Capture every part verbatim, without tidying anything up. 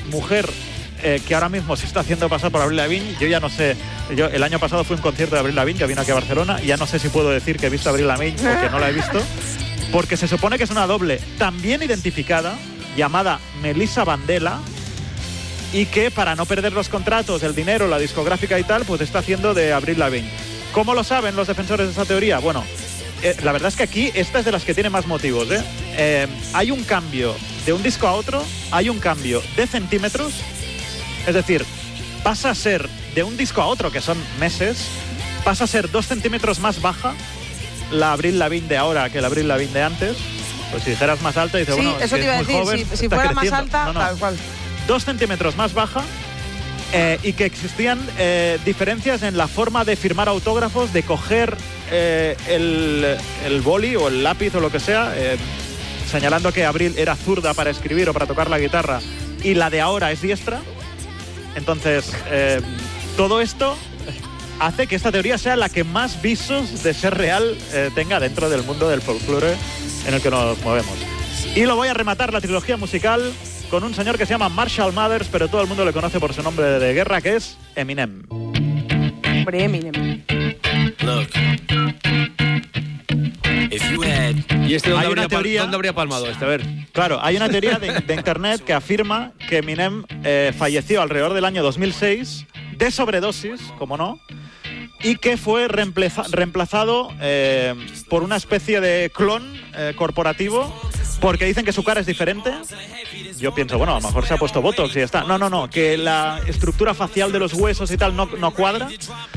mujer eh, que ahora mismo se está haciendo pasar por Avril Lavigne. Yo ya no sé, yo el año pasado fui a un concierto de Avril Lavigne que vino aquí a Barcelona y ya no sé si puedo decir que he visto a Avril Lavigne o que no la he visto, porque se supone que es una doble también identificada llamada Melissa Vandella y que para no perder los contratos, el dinero, la discográfica y tal, pues está haciendo de Avril Lavigne. ¿Cómo lo saben los defensores de esa teoría? Bueno, eh, la verdad es que aquí esta es de las que tiene más motivos, ¿eh? Eh, hay un cambio de un disco a otro, hay un cambio de centímetros, es decir, pasa a ser de un disco a otro, que son meses, pasa a ser dos centímetros más baja la Avril Lavigne de ahora que la Avril Lavigne de antes. Pues si dijeras más alta, dice, sí, bueno, eso te iba a decir, joven, si, si fuera creciendo. más alta, no, no. tal cual. Dos centímetros más baja eh, y que existían eh, diferencias en la forma de firmar autógrafos, de coger eh, el, el boli o el lápiz o lo que sea, eh, señalando que Avril era zurda para escribir o para tocar la guitarra y la de ahora es diestra. Entonces, eh, todo esto hace que esta teoría sea la que más visos de ser real eh, tenga dentro del mundo del folclore en el que nos movemos. Y lo voy a rematar la trilogía musical con un señor que se llama Marshall Mathers, pero todo el mundo le conoce por su nombre de guerra, que es Eminem. Hombre, Eminem. Look. If you had... ¿Y este dónde, Hay habría, una teoría- ¿dónde habría palmado este? A ver. Claro, hay una teoría de, de internet que afirma que Eminem eh, falleció alrededor del año dos mil seis de sobredosis, como no, y que fue reemplaza- reemplazado eh, por una especie de clon eh, corporativo, porque dicen que su cara es diferente. Yo pienso, bueno, a lo mejor se ha puesto Botox y ya está. No, no, no, que la estructura facial de los huesos y tal no, no cuadra.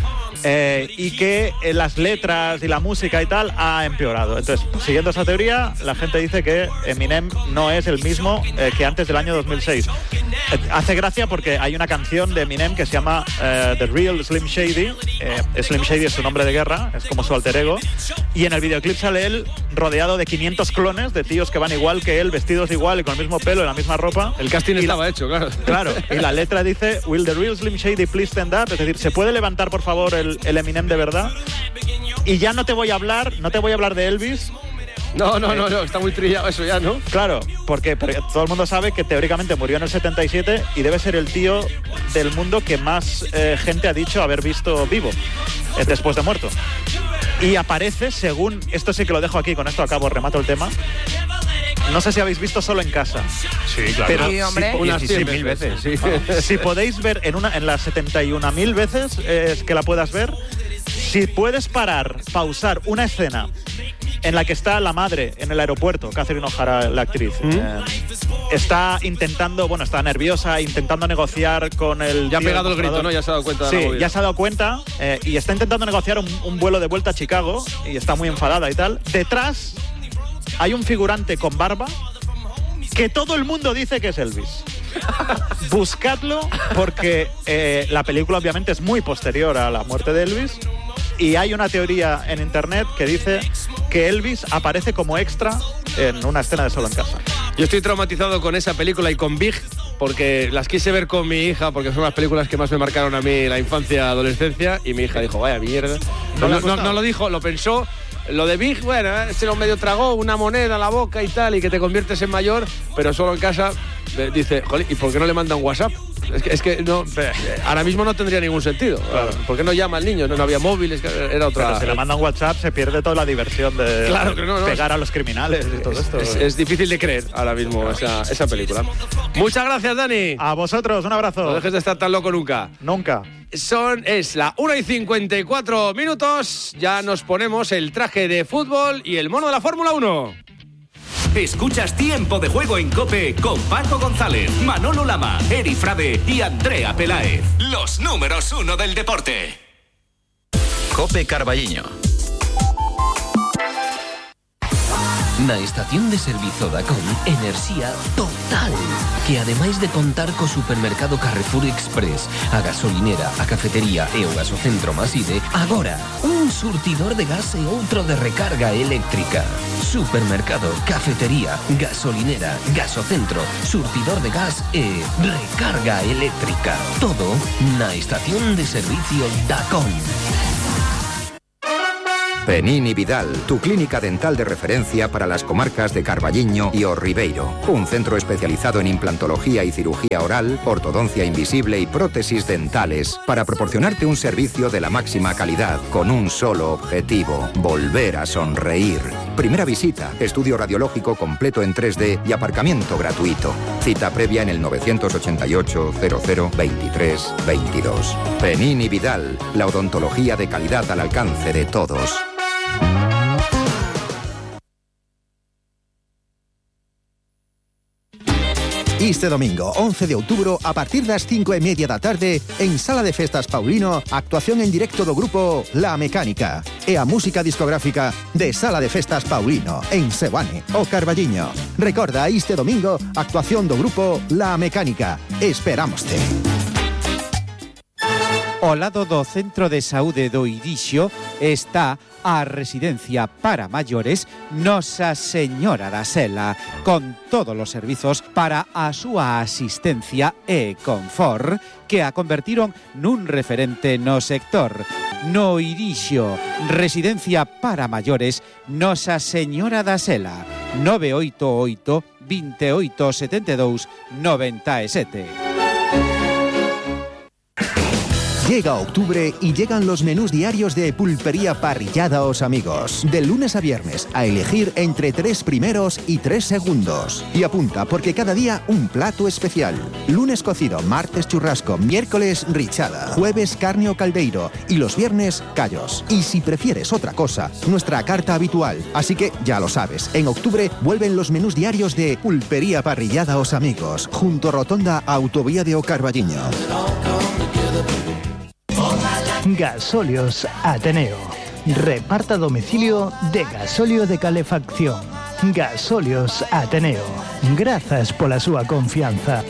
Eh, y que eh, las letras y la música y tal ha empeorado. Entonces, pues, siguiendo esa teoría, la gente dice que Eminem no es el mismo eh, que antes del año dos mil seis. Eh, hace gracia porque hay una canción de Eminem que se llama eh, The Real Slim Shady. Eh, Slim Shady es su nombre de guerra, es como su alter ego. Y en el videoclip sale él rodeado de quinientos clones de tíos que van igual que él, vestidos igual y con el mismo pelo y la misma ropa. El casting y estaba la, hecho, claro. Claro, y la letra dice Will the real Slim Shady please stand up? Es decir, ¿se puede levantar por favor el, el Eminem de verdad? Y ya no te voy a hablar, no te voy a hablar de Elvis. No, no, no, no, está muy trillado eso ya, ¿no? Claro, porque todo el mundo sabe que teóricamente murió en el setenta y siete y debe ser el tío del mundo que más eh, gente ha dicho haber visto vivo eh, después de muerto. Y aparece, según, esto sí que lo dejo aquí, con esto acabo, remato el tema. No sé si habéis visto Solo en Casa. Sí, claro. Pero Sí, hombre. si, Unas cien mil veces. Sí. si podéis ver en, una, en las setenta y una mil veces eh, que la puedas ver, si puedes parar, pausar una escena en la que está la madre en el aeropuerto, Catherine O'Hara, la actriz, ¿Mm? eh, está intentando, bueno, está nerviosa, intentando negociar con el... Ya ha tío pegado el grito, mostrador. ¿no? Ya se ha dado cuenta de Sí, la movida. ya se ha dado cuenta eh, y está intentando negociar un, un vuelo de vuelta a Chicago y está muy enfadada y tal. Detrás hay un figurante con barba que todo el mundo dice que es Elvis. Buscadlo porque eh, la película obviamente es muy posterior a la muerte de Elvis y hay una teoría en internet que dice que Elvis aparece como extra en una escena de Solo en Casa. Yo estoy traumatizado con esa película y con Big porque las quise ver con mi hija porque son las películas que más me marcaron a mí la infancia, adolescencia y mi hija dijo, vaya mierda. ¿No No, le ha no, gustado? no lo dijo, lo pensó. Lo de Big, bueno, se lo medio tragó una moneda a la boca y tal, y que te conviertes en mayor, pero Solo en Casa eh, dice, joder, ¿y por qué no le manda un WhatsApp? Es que, es que no, eh, ahora mismo no tendría ningún sentido. Claro. ¿Por qué no llama al niño? No, no había móviles, era otra... Pero si le mandan WhatsApp se pierde toda la diversión de Claro que no, no. pegar a los criminales y todo esto. Es, es difícil de creer ahora mismo esa, esa película. Muchas gracias, Dani. A vosotros, un abrazo. No dejes de estar tan loco nunca. Nunca. Son, es la una y cincuenta y cuatro minutos. Ya nos ponemos el traje de fútbol y el mono de la Fórmula uno. Escuchas Tiempo de Juego en COPE con Paco González, Manolo Lama, Eri Frade y Andrea Peláez. Los números uno del deporte. COPE Carballiño. Na estación de servizo da Com, enerxía total, que ademais de contar co supermercado Carrefour Express, a gasolinera, a cafetería e o gasocentro Maside, agora, un surtidor de gas e outro de recarga eléctrica. Supermercado, cafetería, gasolinera, gasocentro, surtidor de gas e recarga eléctrica. Todo na estación de servicio da Com. Penini Vidal, tu clínica dental de referencia para las comarcas de Carballiño y O Ribeiro. Un centro especializado en implantología y cirugía oral, ortodoncia invisible y prótesis dentales para proporcionarte un servicio de la máxima calidad con un solo objetivo: volver a sonreír. Primera visita, estudio radiológico completo en tres D y aparcamiento gratuito. Cita previa en el nueve ocho ocho, cero cero, veintitrés, veintidós. Penini Vidal, la odontología de calidad al alcance de todos. Este domingo, once de outubro, a partir das cinco e media da tarde, en Sala de Festas Paulino, actuación en directo do grupo La Mecánica e a música discográfica de Sala de Festas Paulino, en Seoane, o Carballiño. Recorda, este domingo, actuación do grupo La Mecánica. Esperámoste. Ao lado do Centro de Saúde do Irixo está a residencia para maiores Nosa Señora da Sela, con todos os servizos para a súa asistencia e confort, que a convertiron nun referente no sector. No Irixo, residencia para maiores Nosa Señora da Sela, nove oito oito, veintiocho setenta e dous, noventa e sete. Llega octubre y llegan los menús diarios de Pulpería Parrillada Os Amigos. De lunes a viernes, a elegir entre tres primeros y tres segundos. Y apunta, porque cada día un plato especial. Lunes cocido, martes churrasco, miércoles richada, jueves carne o caldeiro y los viernes callos. Y si prefieres otra cosa, nuestra carta habitual. Así que ya lo sabes, en octubre vuelven los menús diarios de Pulpería Parrillada Os Amigos, junto a Rotonda Autovía de O Carballiño. Gasóleos Ateneo. Reparta domicilio de gasóleo de calefacción. Gasóleos Ateneo. Grazas pola súa confianza.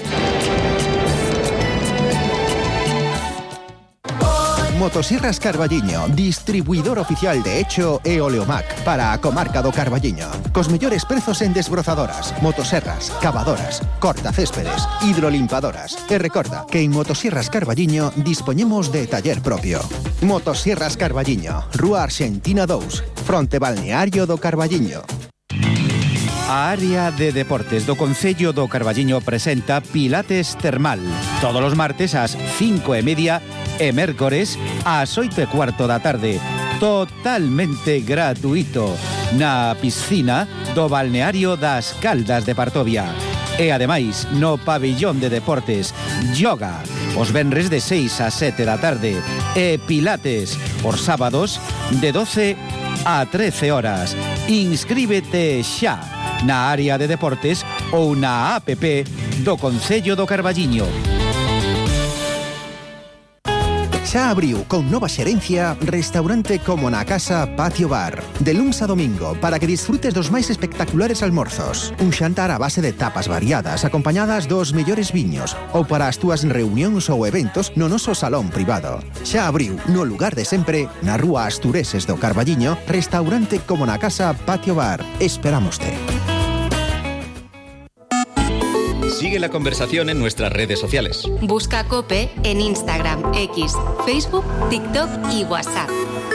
Motosierras Carballiño, distribuidor oficial de Echo e Oleomac para a comarca do Carballiño. Cos mellores prezos en desbrozadoras, motoserras, cavadoras, cortacéspedes, hidrolimpadoras. E recorda que en Motosierras Carballiño dispoñemos de taller propio. Motosierras Carballiño, Rúa Arxentina dous, fronte balneario do Carballiño. A área de deportes do Concello do Carballiño presenta Pilates Termal. Todos os martes ás cinco e media e mércores ás oito e cuarto da tarde. Totalmente gratuito. Na piscina do balneario das Caldas de Partovia. E ademais, no pabillón de deportes, yoga, os venres de seis a sete da tarde. E Pilates, os sábados, de doce a trece horas. Inscríbete xa na área de deportes ou na app do Concello do Carballiño. Xa abriu con nova xerencia restaurante Como na Casa Patio Bar. De luns a domingo, para que disfrutes dos máis espectaculares almorzos. Un xantar a base de tapas variadas, acompañadas dos mellores viños, ou para as túas reunións ou eventos no noso salón privado. Xa abriu, no lugar de sempre, na rúa Astureses do Carballiño, restaurante Como na Casa Patio Bar. Esperámoste. Sigue la conversación en nuestras redes sociales. Busca COPE en Instagram, X, Facebook, TikTok y WhatsApp.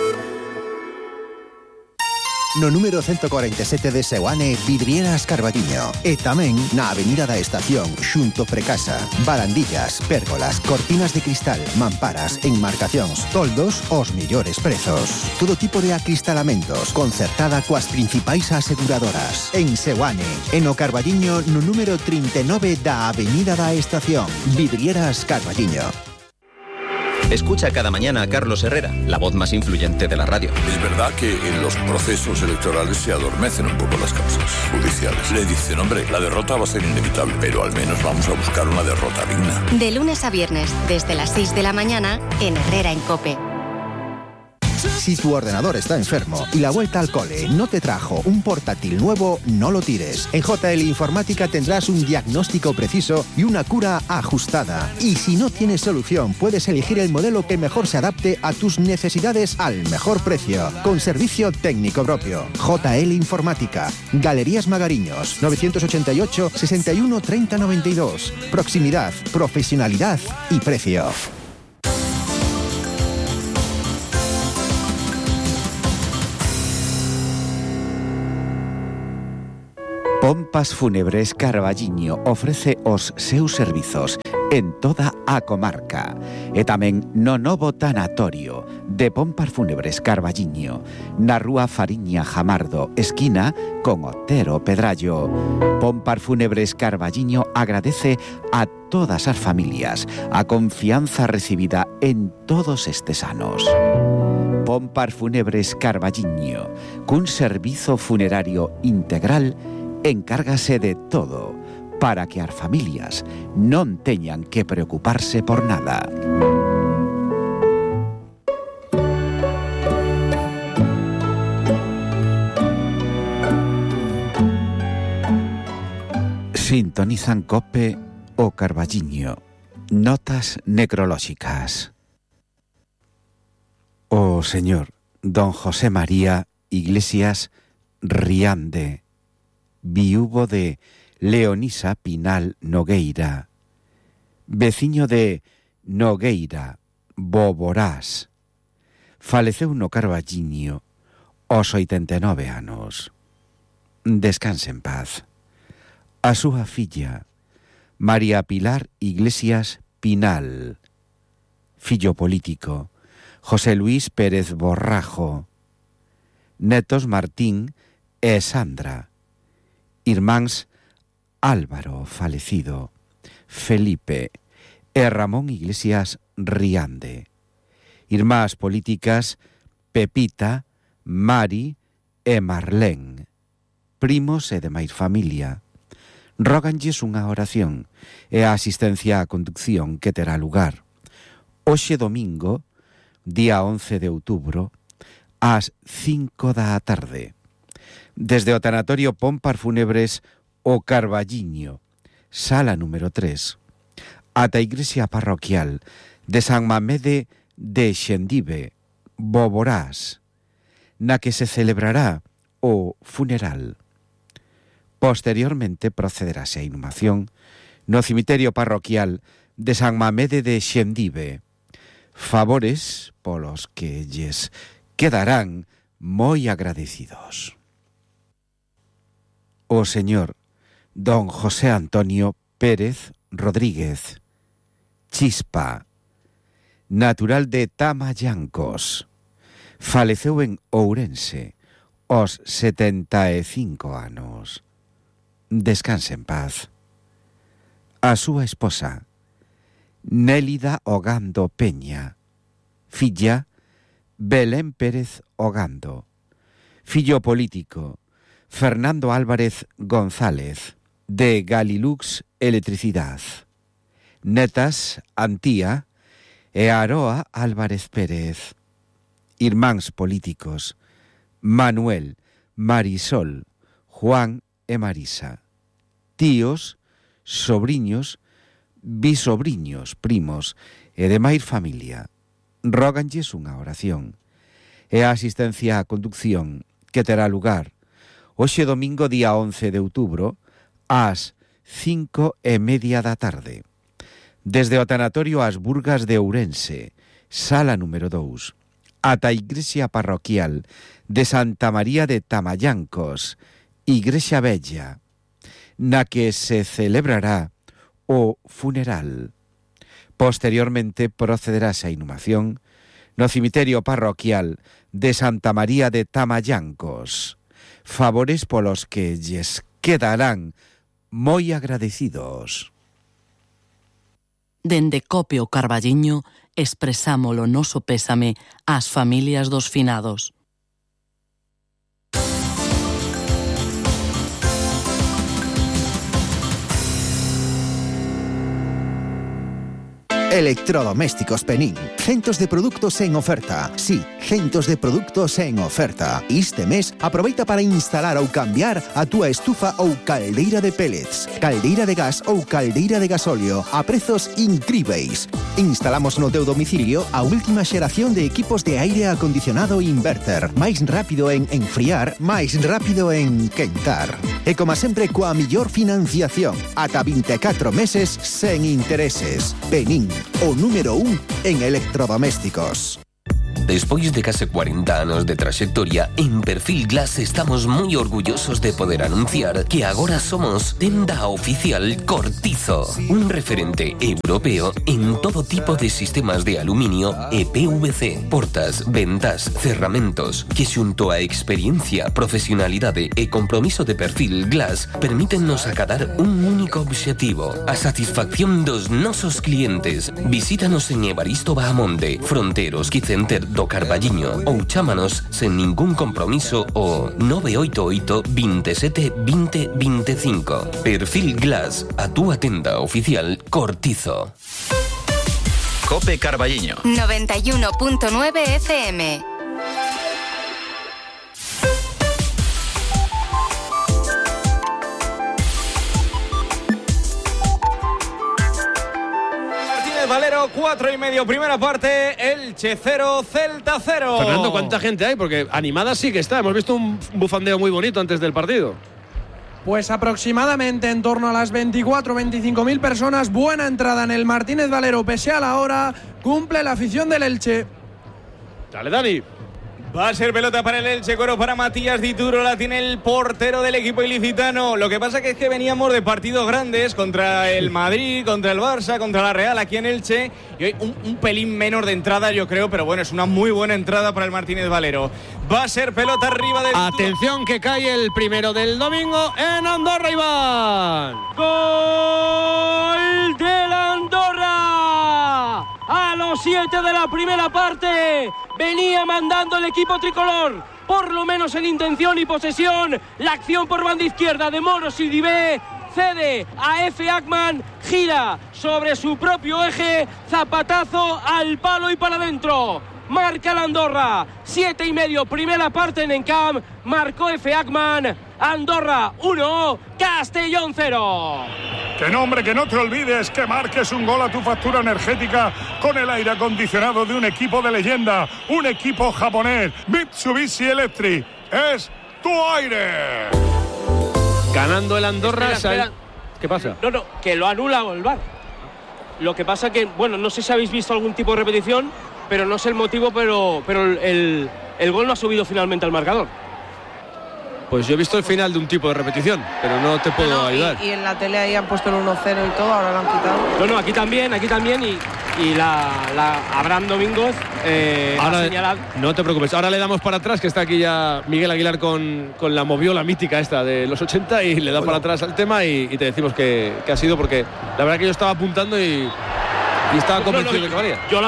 No número ciento cuarenta e sete de Seoane, Vidrieras Carballiño. E tamén na Avenida da Estación, xunto Precasa. Barandillas, pérgolas, cortinas de cristal, mamparas, enmarcacións, toldos, os mellores prezos. Todo tipo de acristalamentos, concertada coas principais aseguradoras. En Seoane, en o Carballiño, no número trinta e nove da Avenida da Estación. Vidrieras Carballiño. Escucha cada mañana a Carlos Herrera, la voz más influyente de la radio. Es verdad que en los procesos electorales se adormecen un poco las causas judiciales. Le dicen, hombre, la derrota va a ser inevitable, pero al menos vamos a buscar una derrota digna. De lunes a viernes, desde las seis de la mañana, en Herrera en COPE. Si tu ordenador está enfermo y la vuelta al cole no te trajo un portátil nuevo, no lo tires. En J L Informática tendrás un diagnóstico preciso y una cura ajustada. Y si no tienes solución, puedes elegir el modelo que mejor se adapte a tus necesidades al mejor precio, con servicio técnico propio. J L Informática, Galerías Magariños, novecientos ochenta y ocho, sesenta y uno, treinta, noventa y dos. Proximidad, profesionalidad y precio. Pompas Fúnebres Carballiño ofrece os seus servizos en toda a comarca e tamén no novo tanatorio de Pompas Fúnebres Carballiño na rúa Fariña Jamardo, esquina con Otero Pedrallo. Pompas Fúnebres Carballiño agradece a todas as familias a confianza recibida en todos estes anos. Pompas Fúnebres Carballiño, cun servizo funerario integral, encárgase de todo para que as familias non teñan que preocuparse por nada. Sintonizan COPE o Carballiño. Notas necrolóxicas. O señor don José María Iglesias Riande, viúvo de Leonisa Pinal Nogueira, veciño de Nogueira, Boborás, faleceu no Carballiño aos oitenta e nove anos. Descanse en paz. A súa filla, María Pilar Iglesias Pinal, fillo político, José Luis Pérez Borrajo, netos Martín e Sandra, irmáns Álvaro falecido, Felipe e Ramón Iglesias Riande, irmás políticas Pepita, Mari e Marlén, primos e demais familia. Róganlles unha oración e a asistencia á conducción que terá lugar hoxe domingo, día once de outubro, ás cinco da tarde, desde o tanatorio Pompas Fúnebres o Carballiño, sala número tres, ata a igrexa parroquial de San Mamede de Xendive, Boborás, na que se celebrará o funeral. Posteriormente procederase a inhumación no cemiterio parroquial de San Mamede de Xendive, favores polos que lles quedarán moi agradecidos. O señor don José Antonio Pérez Rodríguez, Chispa, natural de Tamallancos, faleceu en Ourense aos setenta e cinco anos. Descanse en paz. A súa esposa, Nélida Ogando Peña, filla Belén Pérez Ogando, fillo político Fernando Álvarez González, de Galilux Electricidad, netas Antía e Aroa Álvarez Pérez, irmáns políticos Manuel, Marisol, Juan e Marisa, tíos, sobriños, bisobriños, primos e demais familia. Róganlles unha oración e a asistencia á conducción que terá lugar hoxe domingo día once de outubro ás cinco e media da tarde, desde o tanatorio As Burgas de Ourense, sala número dous, ata a igrexa parroquial de Santa María de Tamallancos, Igrexa Bella, na que se celebrará o funeral. Posteriormente procederase a inhumación no cemiterio parroquial de Santa María de Tamallancos, favores polos que lles quedarán moi agradecidos. Dende COPE o Carballiño expresamos o noso pésame ás familias dos finados. Electrodomésticos Penín. Centos de produtos en oferta. Sí, centos de produtos en oferta. Este mes aproveita para instalar ou cambiar a túa estufa ou caldeira de pellets, caldeira de gas ou caldeira de gasóleo a prezos incríveis. Instalamos no teu domicilio a última xeración de equipos de aire acondicionado inverter. Máis rápido en enfriar, máis rápido en quentar. E como sempre coa millor financiación, ata vinte e catro meses sen intereses. Penín, o número un en electrodomésticos. Despois de case cuarenta anos de traxectoria, en Perfil Glass estamos moi orgullosos de poder anunciar que agora somos tenda oficial Cortizo, un referente europeo en todo tipo de sistemas de aluminio e P V C, portas, ventas, cerramentos, que xunto a experiencia, profesionalidade e compromiso de Perfil Glass permítennos acadar un único obxectivo, a satisfacción dos nosos clientes. Visítanos en Evaristo Bahamonde, Fronteros Quicenter do Carballiño ou chámanos sen ningún compromiso o nove oito oito, veintisiete, veinte, veinticinco. Perfil Glass, a túa tenda oficial Cortizo. Cope Carballiño noventa y uno punto nueve F M. Valero, cuatro y medio, primera parte, Elche cero, Celta cero. Fernando, ¿cuánta gente hay? Porque animada sí que está. Hemos visto un bufandeo muy bonito antes del partido. Pues aproximadamente en torno a las veinticuatro a veinticinco mil personas. Buena entrada en el Martínez Valero, pese a la hora. Cumple la afición del Elche. Dale, Dani. Va a ser pelota para el Elche, coro para Matías Dituro, la tiene el portero del equipo ilicitano. Lo que pasa que es que veníamos de partidos grandes contra el Madrid, contra el Barça, contra la Real aquí en Elche. Y hoy un, un pelín menos de entrada, yo creo, pero bueno, es una muy buena entrada para el Martínez Valero. Va a ser pelota arriba del... Atención que cae el primero del domingo en Andorra, Iván. ¡Gol del Andorra! A los siete de la primera parte venía mandando el equipo tricolor, por lo menos en intención y posesión. La acción por banda izquierda de Moros y Dibé cede a F. Ackman, gira sobre su propio eje, zapatazo al palo y para adentro. Marca el Andorra, siete y medio, primera parte en Encamp, marcó F. Ackman. Andorra uno, Castellón cero. Que no, hombre, que no te olvides que marques un gol a tu factura energética con el aire acondicionado de un equipo de leyenda, un equipo japonés, Mitsubishi Electric. Es tu aire. Ganando el Andorra. Espera, espera. ¿Qué pasa? No, no, que lo anula el V A R. Lo que pasa que, bueno, no sé si habéis visto algún tipo de repetición, pero no sé el motivo, pero, pero el, el gol no ha subido finalmente al marcador. Pues yo he visto el final de un tipo de repetición, pero no te puedo no, ayudar. Y, y en la tele ahí han puesto el uno cero y todo, ahora lo han quitado. No, no, aquí también, aquí también, y, y la, la Abraham Domingos eh, ahora, ha señalado. No te preocupes, ahora le damos para atrás, que está aquí ya Miguel Aguilar con, con la moviola mítica esta de los ochenta, y le da bueno. para atrás al tema y, y te decimos que, que ha sido, porque la verdad que yo estaba apuntando y, y estaba convencido no, no, de que valía. Yo la...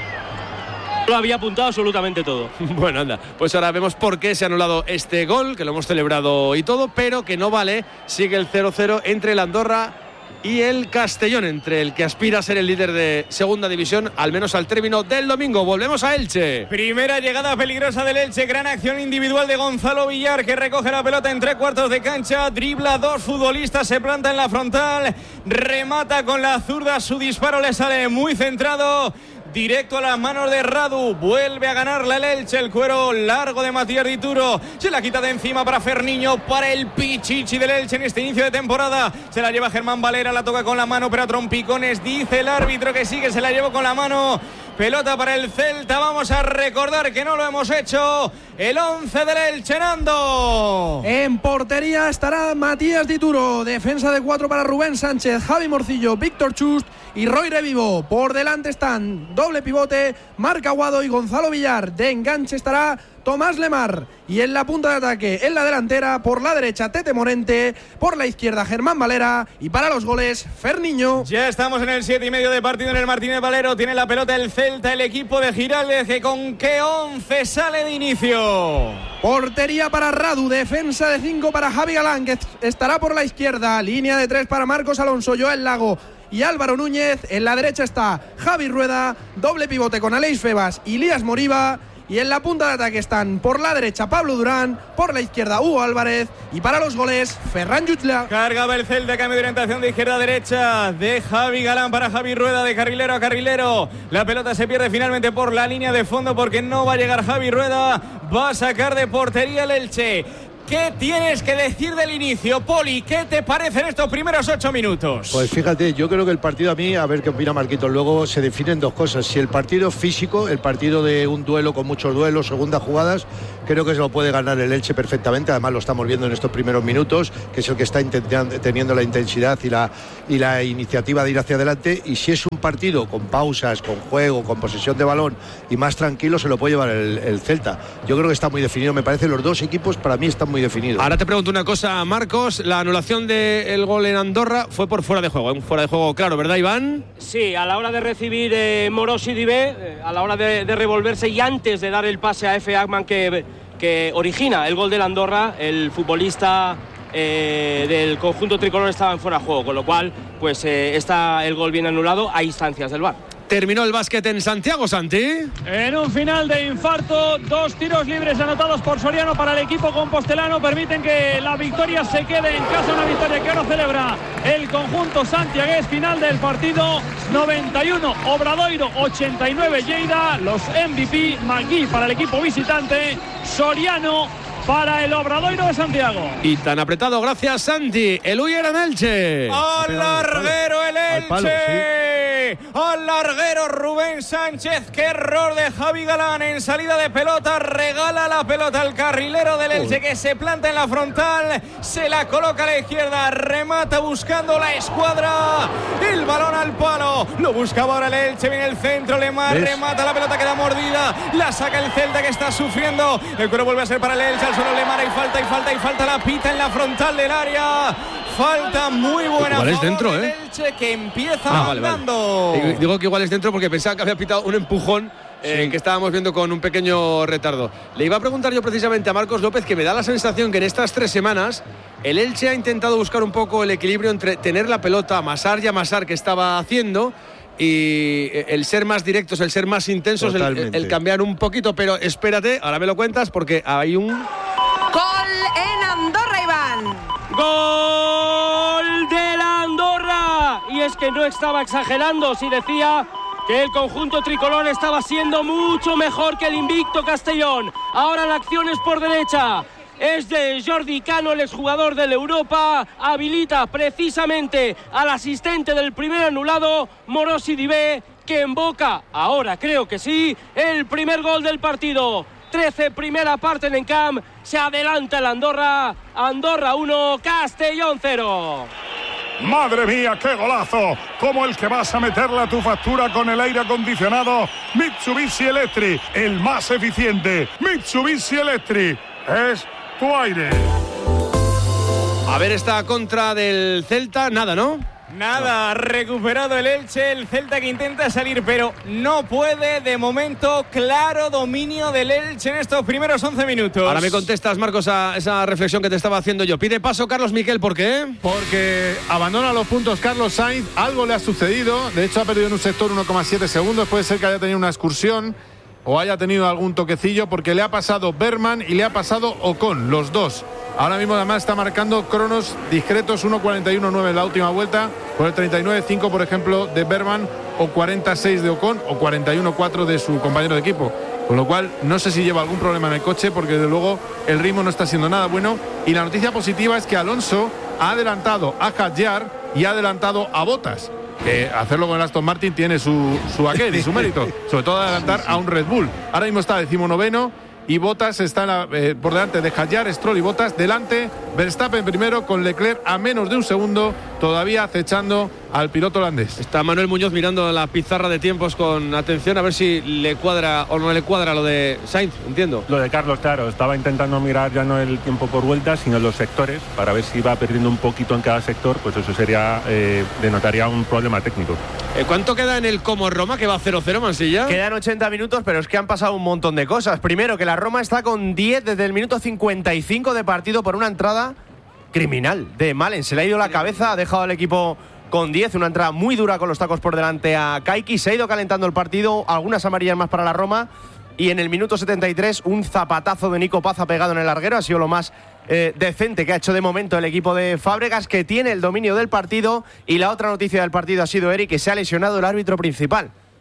Lo había apuntado absolutamente todo. Bueno, anda, pues ahora vemos por qué se ha anulado este gol, que lo hemos celebrado y todo, pero que no vale. Sigue el cero cero entre el Andorra y el Castellón, entre el que aspira a ser el líder de segunda división, al menos al término del domingo. Volvemos a Elche. Primera llegada peligrosa del Elche, gran acción individual de Gonzalo Villar, que recoge la pelota en tres cuartos de cancha, dribla dos futbolistas, se planta en la frontal, remata con la zurda, su disparo le sale muy centrado, directo a las manos de Radu. Vuelve a ganarla el Elche. El cuero largo de Matías Dituro. Se la quita de encima para Ferniño, para el Pichichi del Elche en este inicio de temporada. Se la lleva Germán Valera, la toca con la mano, pero a trompicones. Dice el árbitro que sí, que se la llevó con la mano. Pelota para el Celta. Vamos a recordar que no lo hemos hecho. El once del Elche, Nando. En portería estará Matías Dituro. Defensa de cuatro para Rubén Sánchez, Javi Morcillo, Víctor Chust y Roy Revivo. Por delante están doble pivote, Marc Aguado y Gonzalo Villar. De enganche estará Tomás Lemar. Y en la punta de ataque, en la delantera, por la derecha Tete Morente, por la izquierda Germán Valera y para los goles Ferniño. Ya estamos en el siete y medio de partido en el Martínez Valero. Tiene la pelota el Celta, el equipo de Giraldez, que con qué once sale de inicio. Portería para Radu, defensa de cinco para Javi Galán, que estará por la izquierda, línea de tres para Marcos Alonso, Joel Lago y Álvaro Núñez. En la derecha está Javi Rueda, doble pivote con Aleix Febas y Lías Moriba. Y en la punta de ataque están por la derecha Pablo Durán, por la izquierda Hugo Álvarez y para los goles Ferran Jutla. Cargaba el Celta, cambio de orientación de izquierda a derecha de Javi Galán para Javi Rueda, de carrilero a carrilero. La pelota se pierde finalmente por la línea de fondo porque no va a llegar Javi Rueda. Va a sacar de portería el Elche. ¿qué tienes que decir del inicio? Poli, ¿qué te parecen estos primeros ocho minutos? Pues fíjate, yo creo que el partido a mí, a ver qué opina Marquitos, luego se definen dos cosas. Si el partido físico, el partido de un duelo con muchos duelos, segundas jugadas, creo que se lo puede ganar el Elche perfectamente. Además lo estamos viendo en estos primeros minutos, que es el que está intentando, teniendo la intensidad y la, y la iniciativa de ir hacia adelante. Y si es un partido con pausas, con juego, con posesión de balón y más tranquilo, se lo puede llevar el, el Celta. Yo creo que está muy definido. Me parece los dos equipos para mí están muy definidos. Ahora te pregunto una cosa, Marcos. La anulación del gol en Andorra fue por fuera de juego. Un fuera de juego claro, ¿verdad, Iván? Sí, a la hora de recibir eh, Morosi Dibé, eh, a la hora de, de revolverse y antes de dar el pase a Efe Agman que, que origina el gol del Andorra, el futbolista eh, del conjunto tricolor estaba en fuera de juego, con lo cual pues eh, está el gol bien anulado a instancias del V A R. Terminó el básquet en Santiago, Santi. En un final de infarto, dos tiros libres anotados por Soriano para el equipo compostelano permiten que la victoria se quede en casa, una victoria que ahora celebra el conjunto santiagués. Final del partido, noventa y uno Obradoiro, ochenta y nueve Lleida. Los M V P, Magui para el equipo visitante, Soriano para el Obradoiro de Santiago. Y tan apretado, gracias, Santi. El Uller en Elche. ¡Al larguero el Elche! Palo, sí. Al larguero Rubén Sánchez. ¡Qué error de Javi Galán en salida de pelota! Regala la pelota al carrilero del Elche, que se planta en la frontal, se la coloca a la izquierda, remata buscando la escuadra. El balón al palo. Lo buscaba ahora el Elche. Viene el centro, Lemar remata la pelota, queda mordida. La saca el Celta, que está sufriendo. El cuero vuelve a ser para el Elche. Solo Lemar, y falta, y falta, y falta la pita en la frontal del área. Falta muy buena. Igual es dentro, ¿eh? Elche, que empieza ah, vale, andando. Vale. Digo que igual es dentro porque pensaba que había pitado un empujón eh, sí. que estábamos viendo con un pequeño retardo. Le iba a preguntar yo precisamente a Marcos López, que me da la sensación que en estas tres semanas el Elche ha intentado buscar un poco el equilibrio entre tener la pelota, amasar y amasar que estaba haciendo, y el ser más directos, el ser más intensos, el, el cambiar un poquito. Pero espérate, ahora me lo cuentas porque hay un... Gol en Andorra, Iván. Gol de la Andorra. Y es que no estaba exagerando si decía que el conjunto tricolor estaba siendo mucho mejor que el invicto Castellón. Ahora la acción es por derecha. Es de Jordi Cano, el exjugador del Europa. Habilita precisamente al asistente del primer anulado, Morosi Dibé, que emboca, ahora creo que sí, el primer gol del partido. trece, primera parte en Encamp. Se adelanta el Andorra. Andorra uno, Castellón cero. Madre mía, qué golazo, como el que vas a meterle a tu factura con el aire acondicionado Mitsubishi Electric, el más eficiente. Mitsubishi Electric es tu aire. A ver esta contra del Celta, nada, ¿no? Nada, ha recuperado el Elche, el Celta que intenta salir, pero no puede. De momento, claro dominio del Elche en estos primeros once minutos. Ahora me contestas, Marcos, a esa reflexión que te estaba haciendo yo. Pide paso Carlos Miquel, ¿por qué? Porque abandona los puntos Carlos Sainz, algo le ha sucedido. De hecho, ha perdido en un sector uno coma siete segundos. Puede ser que haya tenido una excursión o haya tenido algún toquecillo, porque le ha pasado Berman y le ha pasado Ocon, los dos. Ahora mismo además está marcando cronos discretos, uno cuarenta y uno nueve en la última vuelta, por el treinta y nueve cinco, por ejemplo, de Berman, o cuarenta y seis de Ocon, o cuarenta y uno cuatro de su compañero de equipo. Con lo cual, no sé si lleva algún problema en el coche, porque desde luego el ritmo no está siendo nada bueno. Y la noticia positiva es que Alonso ha adelantado a Hadjar y ha adelantado a Bottas. Eh, hacerlo con el Aston Martin tiene su, su aquel y su mérito, sobre todo adelantar a un Red Bull. Ahora mismo está decimonoveno y Bottas está en la, eh, por delante de Hadjar, Stroll y Bottas. Delante Verstappen primero, con Leclerc a menos de un segundo, todavía acechando al piloto holandés. Está Manuel Muñoz mirando la pizarra de tiempos con atención, a ver si le cuadra o no le cuadra lo de Sainz, entiendo. Lo de Carlos, claro, estaba intentando mirar ya no el tiempo por vueltas, sino los sectores, para ver si va perdiendo un poquito en cada sector, pues eso sería, eh, denotaría un problema técnico. Eh, ¿Cuánto queda en el Como Roma, que va cero cero, Mansilla? Quedan ochenta minutos, pero es que han pasado un montón de cosas. Primero, que la Roma está con diez desde el minuto cincuenta y cinco de partido por una entrada criminal de Malen. Se le ha ido la cabeza, ha dejado al equipo con diez, una entrada muy dura con los tacos por delante a Kaiki. Se ha ido calentando el partido, algunas amarillas más para la Roma, y en el minuto setenta y tres un zapatazo de Nico Paz ha pegado en el larguero. Ha sido lo más eh, decente que ha hecho de momento el equipo de Fábregas, que tiene el dominio del partido. Y la otra noticia del partido ha sido, Eric, que se ha lesionado el árbitro principal.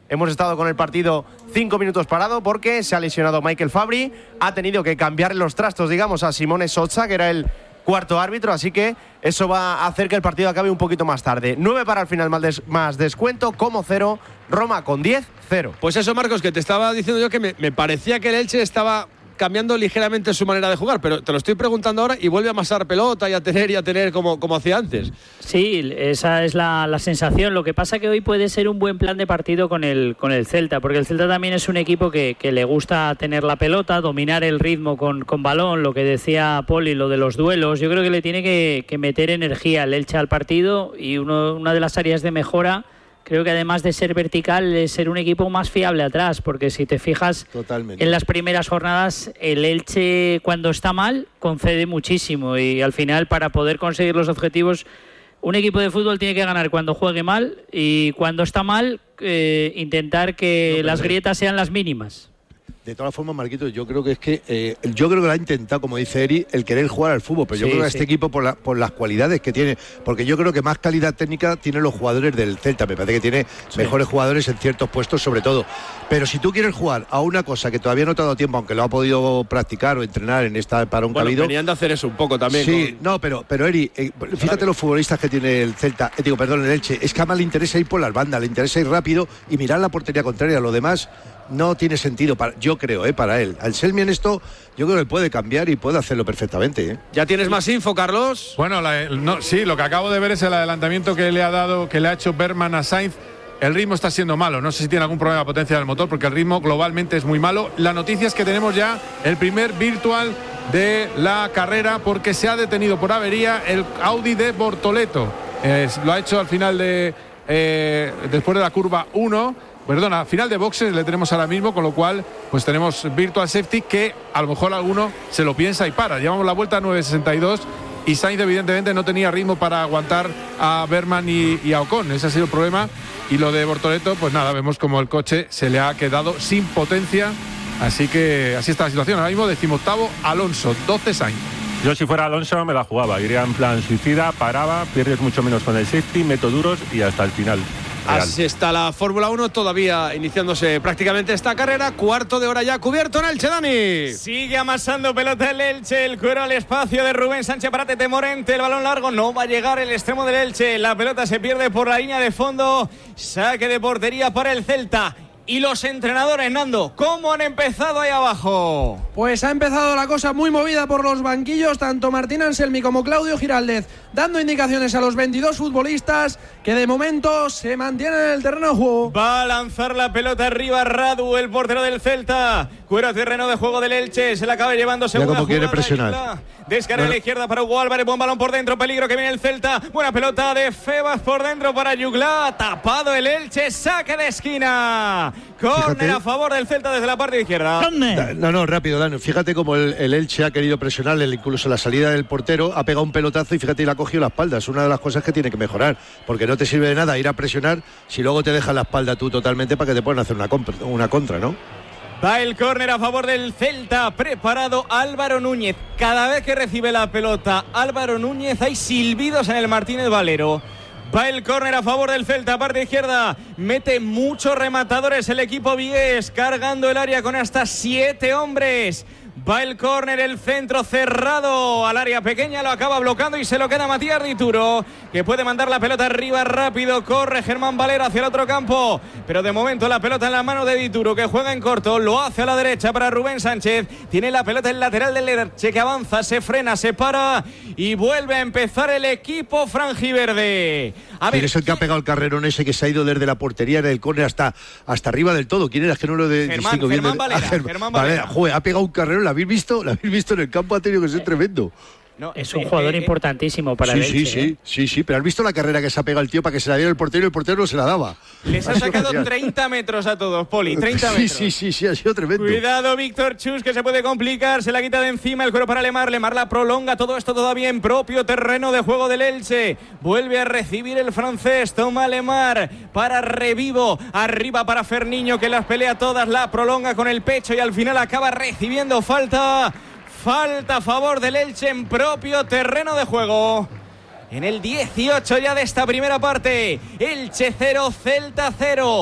Hemos estado con el partido cinco minutos parado porque se ha lesionado Michael Fabri. Ha tenido que cambiar los trastos, digamos, a Simone Sozza, que era el cuarto árbitro. Así que eso va a hacer que el partido acabe un poquito más tarde. nueve para el final más, des- más descuento, como cero. Roma con diez, cero. Pues eso, Marcos, que te estaba diciendo yo que me, me parecía que el Elche estaba cambiando ligeramente su manera de jugar, pero te lo estoy preguntando ahora y vuelve a amasar pelota y a tener y a tener como, como hacía antes. Sí, esa es la, la sensación. Lo que pasa que hoy puede ser un buen plan de partido con el, con el Celta, porque el Celta también es un equipo que, que le gusta tener la pelota, dominar el ritmo con, con balón, lo que decía Poli, lo de los duelos. Yo creo que le tiene que, que meter energía el Elche al partido, y uno, una de las áreas de mejora, creo que además de ser vertical, es ser un equipo más fiable atrás, porque si te fijas Totalmente. en las primeras jornadas, el Elche cuando está mal concede muchísimo, y al final para poder conseguir los objetivos, un equipo de fútbol tiene que ganar cuando juegue mal, y cuando está mal eh, intentar que No, las pero- grietas sean las mínimas. De todas formas, Marquito, yo creo que es que eh, yo creo que lo ha intentado, como dice Eri, el querer jugar al fútbol, pero yo Sí, creo que a sí. este equipo por, la- por las cualidades que tiene, porque yo creo que más calidad técnica tienen los jugadores del Celta, me parece que tiene mejores jugadores en ciertos puestos sobre todo, pero si tú quieres jugar a una cosa que todavía no te ha dado tiempo, aunque lo ha podido practicar o entrenar en esta para un Bueno, cabido. venían de hacer eso un poco también. Sí, con- no, pero, pero Eri, eh, fíjate los futbolistas que tiene el Celta, eh, digo, perdón, el Elche, es que además le interesa ir por las bandas, le interesa ir rápido y mirar la portería contraria, lo demás no tiene sentido, para, yo creo, eh, para él. Al Selmi en esto, yo creo que puede cambiar y puede hacerlo perfectamente. Eh. ¿Ya tienes más info, Carlos? Bueno, la- no, sí, lo que acabo de ver es el adelantamiento que le ha dado, que le ha hecho Berman a Sainz. El ritmo está siendo malo, no sé si tiene algún problema de potencia del motor, porque el ritmo globalmente es muy malo. La noticia es que tenemos ya el primer virtual de la carrera, porque se ha detenido por avería el Audi de Bortoleto. Eh, lo ha hecho al final de, eh, después de la curva uno. Perdona, final de boxes le tenemos ahora mismo, con lo cual pues tenemos virtual safety, que a lo mejor alguno se lo piensa y para. Llevamos la vuelta a nueve sesenta y dos y Sainz evidentemente no tenía ritmo para aguantar a Berman y, y a Ocon. Ese ha sido el problema. Y lo de Bortoleto, pues nada, vemos como el coche se le ha quedado sin potencia. Así que así está la situación. Ahora mismo decimoctavo Alonso, doce Sainz. Yo si fuera Alonso me la jugaba, iría en plan suicida, paraba, pierdes mucho menos con el safety, meto duros y hasta el final. Real. Así está la Fórmula uno, todavía iniciándose prácticamente esta carrera. Cuarto de hora ya cubierto en Elche, Dani. Sigue amasando pelota el Elche, el cuero al espacio de Rubén Sánchez para Tete Morente, el balón largo no va a llegar el extremo del Elche, la pelota se pierde por la línea de fondo, saque de portería para el Celta. Y los entrenadores, Nando, ¿cómo han empezado ahí abajo? Pues ha empezado la cosa muy movida por los banquillos, tanto Martín Anselmi como Claudio Giraldez, dando indicaciones a los veintidós futbolistas que de momento se mantienen en el terreno de juego. Va a lanzar la pelota arriba Radu, el portero del Celta. Cuero a terreno de juego del Elche, se la acaba llevando segunda cómo quiere jugada, presionar. Ayuda. Descarga No, a la izquierda para Hugo Álvarez, buen balón por dentro, peligro que viene el Celta. Buena pelota de Febas por dentro para Yugla, tapado el Elche, saque de esquina. Córner a favor del Celta desde la parte izquierda. Da- No, no, rápido, Dani. Fíjate cómo el, el Elche ha querido presionarle, incluso la salida del portero, ha pegado un pelotazo y fíjate, y le ha cogido la espalda. Es una de las cosas que tiene que mejorar, porque no te sirve de nada ir a presionar si luego te dejas la espalda tú totalmente para que te puedan hacer una, compra- una contra, ¿no? Va el córner a favor del Celta, preparado Álvaro Núñez. Cada vez que recibe la pelota Álvaro Núñez hay silbidos en el Martínez Valero. Va el córner a favor del Celta, parte izquierda. Mete muchos rematadores el equipo vigués, cargando el área con hasta siete hombres. Va el córner, el centro cerrado al área pequeña, lo acaba bloqueando y se lo queda Matías Dituro, que puede mandar la pelota arriba rápido. Corre Germán Valero hacia el otro campo, pero de momento la pelota en la mano de Dituro, que juega en corto, lo hace a la derecha para Rubén Sánchez. Tiene la pelota en lateral del Elche, que avanza, se frena, se para y vuelve a empezar el equipo franjiverde. A ¿Quién ver, es el que ha pegado el carrerón ese que se ha ido desde la portería del córner hasta, hasta arriba del todo? ¿Quién era? Es que no lo de, Germán- distingo bien. Germán de- Valera, Ah, Germán- Germán Valera. Valera. Joder, ha pegado un carrerón, ¿la habéis visto? ¿La habéis visto en el campo? Ha tenido que ser tremendo. Es un jugador importantísimo para sí, el sí, Elche, sí, ¿eh? sí, sí, pero has visto la carrera que se ha pegado el tío para que se la diera el portero y el portero no se la daba. les ha sido sacado genial. treinta metros a todos, Poli, treinta Sí, metros. sí, sí, sí, ha sido tremendo. Cuidado, Víctor Chus, que se puede complicar. Se la quita de encima el cuero para Lemar. Lemar la prolonga. Todo esto todavía en propio terreno de juego del Elche. Vuelve a recibir el francés. Toma Lemar para Revivo. Arriba para Ferniño, que las pelea todas. La prolonga con el pecho y al final acaba recibiendo falta. Falta a favor del Elche en propio terreno de juego. En el dieciocho ya de esta primera parte. Elche cero, Celta cero.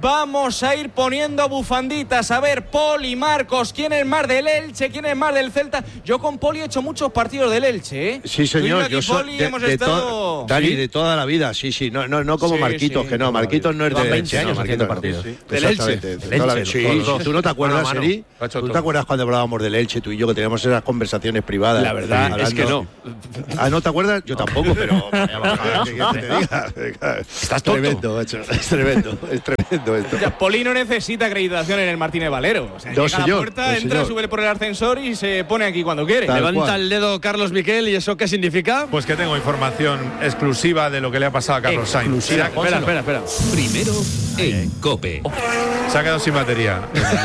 Vamos a ir poniendo bufanditas. A ver, Poli, Marcos, ¿quién es más del Elche? ¿Quién es más del Celta? Yo con Poli he hecho muchos partidos del Elche, ¿eh? Sí, señor. Yo soy de, hemos de estado... to Dani, ¿Sí? de toda la vida, sí, sí. No, no, no como sí, Marquitos, sí, que no. Marquitos no es del Elche. años no, haciendo no, partidos. Sí. Del Elche. Del Elche. Sí, sí. ¿Tú no te acuerdas, Eri? ¿Tú te acuerdas cuando hablábamos del Elche, tú y yo, que teníamos esas conversaciones privadas? La verdad hablando... es que no. Ah, ¿no te acuerdas? Yo tampoco, pero... ¿Qué te diga? Estás tonto. Tremendo, macho. Es tremendo, es tremendo esto. Ya, Poli no necesita acreditación en el Martínez Valero. O sea, No, llega señor, a la puerta, no, entra, señor. sube por el ascensor y se pone aquí cuando quiere. Tal Levanta cual. el dedo Carlos Miquel, ¿y eso qué significa? Pues que tengo información exclusiva de lo que le ha pasado a Carlos Sainz. Espera, espera, espera, espera. Primero en COPE. Se ha quedado sin batería.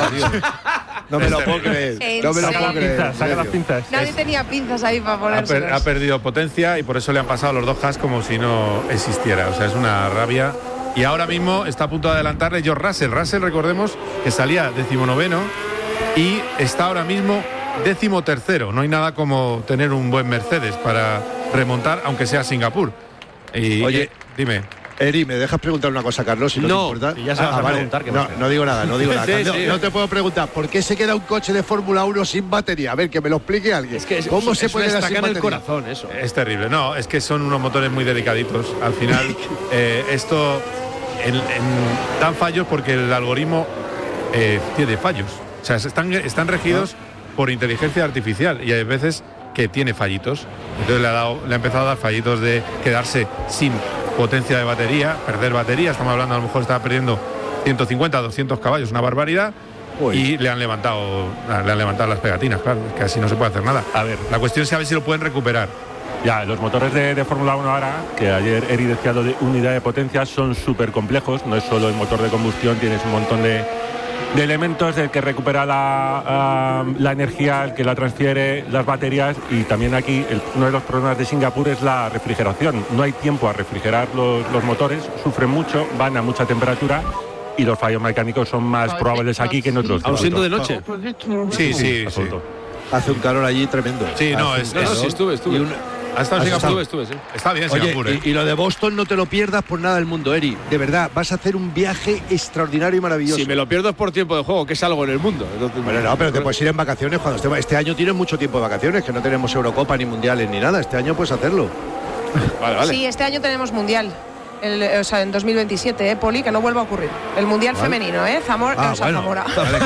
No me lo puedo creer. ¿En No me lo serio? puedo creer. Pinzas, saca las pinzas. Nadie tenía pinzas ahí para Ha, per- ha ponérselas. perdido potencia y por eso le han pasado los dos Haas como si no existiera. O sea, es una rabia. Y ahora mismo está a punto de adelantarle George Russell. Russell, recordemos que salía decimonoveno y está ahora mismo decimotercero. No hay nada como tener un buen Mercedes para remontar, aunque sea Singapur. Y, Oye, eh, dime. Eri, ¿me dejas preguntar una cosa, Carlos? Si no, No, te importa. y ya se vas a vale. preguntar qué no, más. no digo nada, no digo nada. Sí, no, sí. no te puedo preguntar, ¿por qué se queda un coche de Fórmula uno sin batería? A ver, que me lo explique alguien. Es que es, ¿Cómo es se puede una quedar sin estaca en el batería? corazón eso. Es terrible. No, es que son unos motores muy delicaditos. Al final, eh, esto en- en- dan fallos porque el algoritmo eh, tiene fallos. O sea, están, están regidos por inteligencia artificial y hay veces que tiene fallitos. Entonces le ha, dado, le ha empezado a dar fallitos de quedarse sin potencia de batería, perder batería. Estamos hablando, a lo mejor estaba perdiendo ciento cincuenta, doscientos caballos, una barbaridad. Uy. Y le han levantado le han levantado las pegatinas, claro, es que así no se puede hacer nada. A ver. La cuestión es a ver si lo pueden recuperar. Ya, los motores de, de Fórmula uno ahora, que ayer Eri decía de unidad de potencia, son súper complejos. No es solo el motor de combustión, tienes un montón de, de elementos del que recupera la, uh, la energía, el que la transfiere, las baterías. Y también aquí el, uno de los problemas de Singapur es la refrigeración. No hay tiempo a refrigerar los, los motores, sufren mucho, van a mucha temperatura. Y los fallos mecánicos son más probables aquí que en otros Aún siendo de circuitos. noche. Sí, sí, sí. Absoluto. Hace un calor allí tremendo. Sí, no, Hace es- un No, no, calor sí, estuve, estuve. y un- ¿Ha estado en ¿Has Singapur? Estuve, estuve, sí. Está bien Oye, Singapur, ¿eh? y, y lo de Boston no te lo pierdas por nada del mundo, Eri. De verdad, vas a hacer un viaje extraordinario y maravilloso. Si me lo pierdo es por tiempo de juego, que es algo en el mundo. Entonces, Bueno, no, pero te puedes ir en vacaciones cuando esté. Este año tienes mucho tiempo de vacaciones, que no tenemos Eurocopa ni mundiales ni nada. Este año puedes hacerlo. Vale, vale. Sí, este año tenemos mundial. El, o sea, en dos mil veintisiete, ¿eh, Poli? Que no vuelva a ocurrir. El mundial Vale. femenino, ¿eh? Zamora, Ah, o sea, bueno. Zamora. Vale, que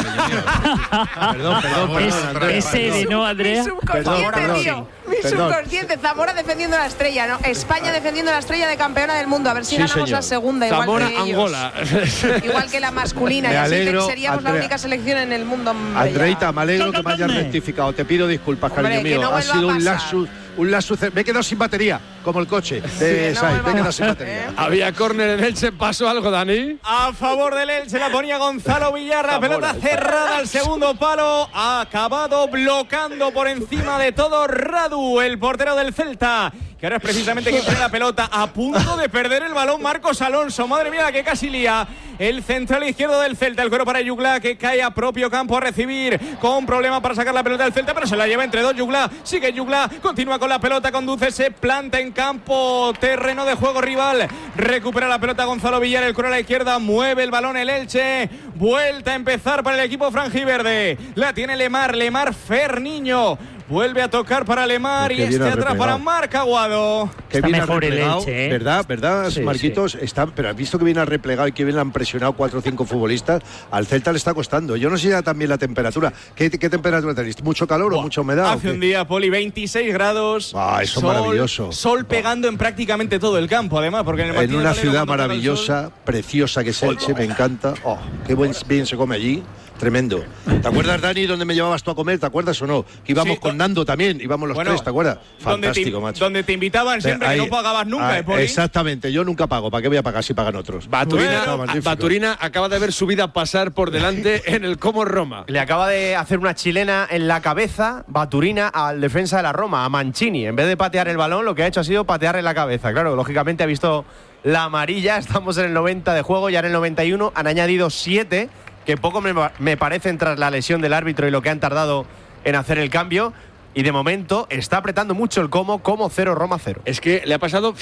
yo- perdón, perdón, Es- perdón, Andrea. Es Eri, ¿no, Mi Andrea? subconsciente, Perdón, tío. Mi perdón. subconsciente. Zamora defendiendo la estrella, ¿no? España defendiendo la estrella de campeona del mundo. A ver si Sí, ganamos señor. la segunda, igual Zamora, que ellos. Angola. Igual que la masculina. Me y así alegro, te- seríamos Andrea. la única selección en el mundo. hombre, Andreita, ya. me alegro que me hayas rectificado. Te pido disculpas, Hombre, cariño que mío. no ha vuelva sido a un pasar. lapsus. Un lapsus. Me he quedado sin batería, como el coche de no Sainz. vuelva Me he a quedado sin pasar, batería. ¿eh? Había córner en Elche, pasó algo, Dani. A favor del Elche la ponía Gonzalo Villarra, pelota cerrada al segundo palo, ha acabado bloqueando por encima de todo Radu, el portero del Celta, que ahora es precisamente quien tiene la pelota, a punto de perder el balón Marcos Alonso, madre mía, que casi lía el central izquierdo del Celta, el cuero para Yugla, que cae a propio campo a recibir, con problema para sacar la pelota del Celta, pero se la lleva entre dos Yugla, sigue Yugla, continúa con la pelota, conduce, se planta en campo, terreno de juego rival, recupera la pelota Gonzalo Villar, el cuero a la izquierda, mueve el balón el Elche, vuelta a empezar para el equipo franjiverde, la tiene Lemar, Lemar Ferniño, vuelve a tocar para Lemar Qué y bien este ha atrás replegado. para Marc Aguado. Qué Está bien ha mejor el replegado, Elche, ¿eh? ¿verdad? ¿Verdad, Sí, Marquitos? Está, pero has visto que bien ha replegado y que bien le han presionado cuatro o cinco futbolistas. Al Celta le está costando. Yo no sé ya también la temperatura. ¿Qué, qué temperatura tenéis? ¿Mucho calor o mucha humedad? o Hace qué? un día, Poli, veintiséis grados. Ah, eso es sol, maravilloso. Sol pegando en prácticamente todo el campo, además, porque en el En Martínez una Valero, ciudad cuando toca el sol- maravillosa, preciosa que es Elche, me encanta. Oh, qué buen, bien se come allí. Tremendo. ¿Te acuerdas, Dani, dónde me llevabas tú a comer? ¿Te acuerdas o no? Que íbamos Sí, con Nando también, íbamos los Bueno, tres, ¿te acuerdas? donde te- Fantástico, macho. Donde te invitaban siempre, Ahí- que no pagabas nunca, ah, ¿eh, Poli? Exactamente, yo nunca pago. ¿Para qué voy a pagar si pagan otros? Baturina, Bueno, magnífico. Baturina acaba de ver su vida pasar por delante en el Como Roma. Le acaba de hacer una chilena en la cabeza, Baturina, al defensa de la Roma, a Mancini. En vez de patear el balón, lo que ha hecho ha sido patear en la cabeza. Claro, lógicamente ha visto la amarilla. Estamos en el noventa de juego, ya en el noventa y uno han añadido siete, que poco me, me parecen tras la lesión del árbitro y lo que han tardado en hacer el cambio. y de momento está apretando mucho el como, como cero, Roma cero. Es que le ha pasado...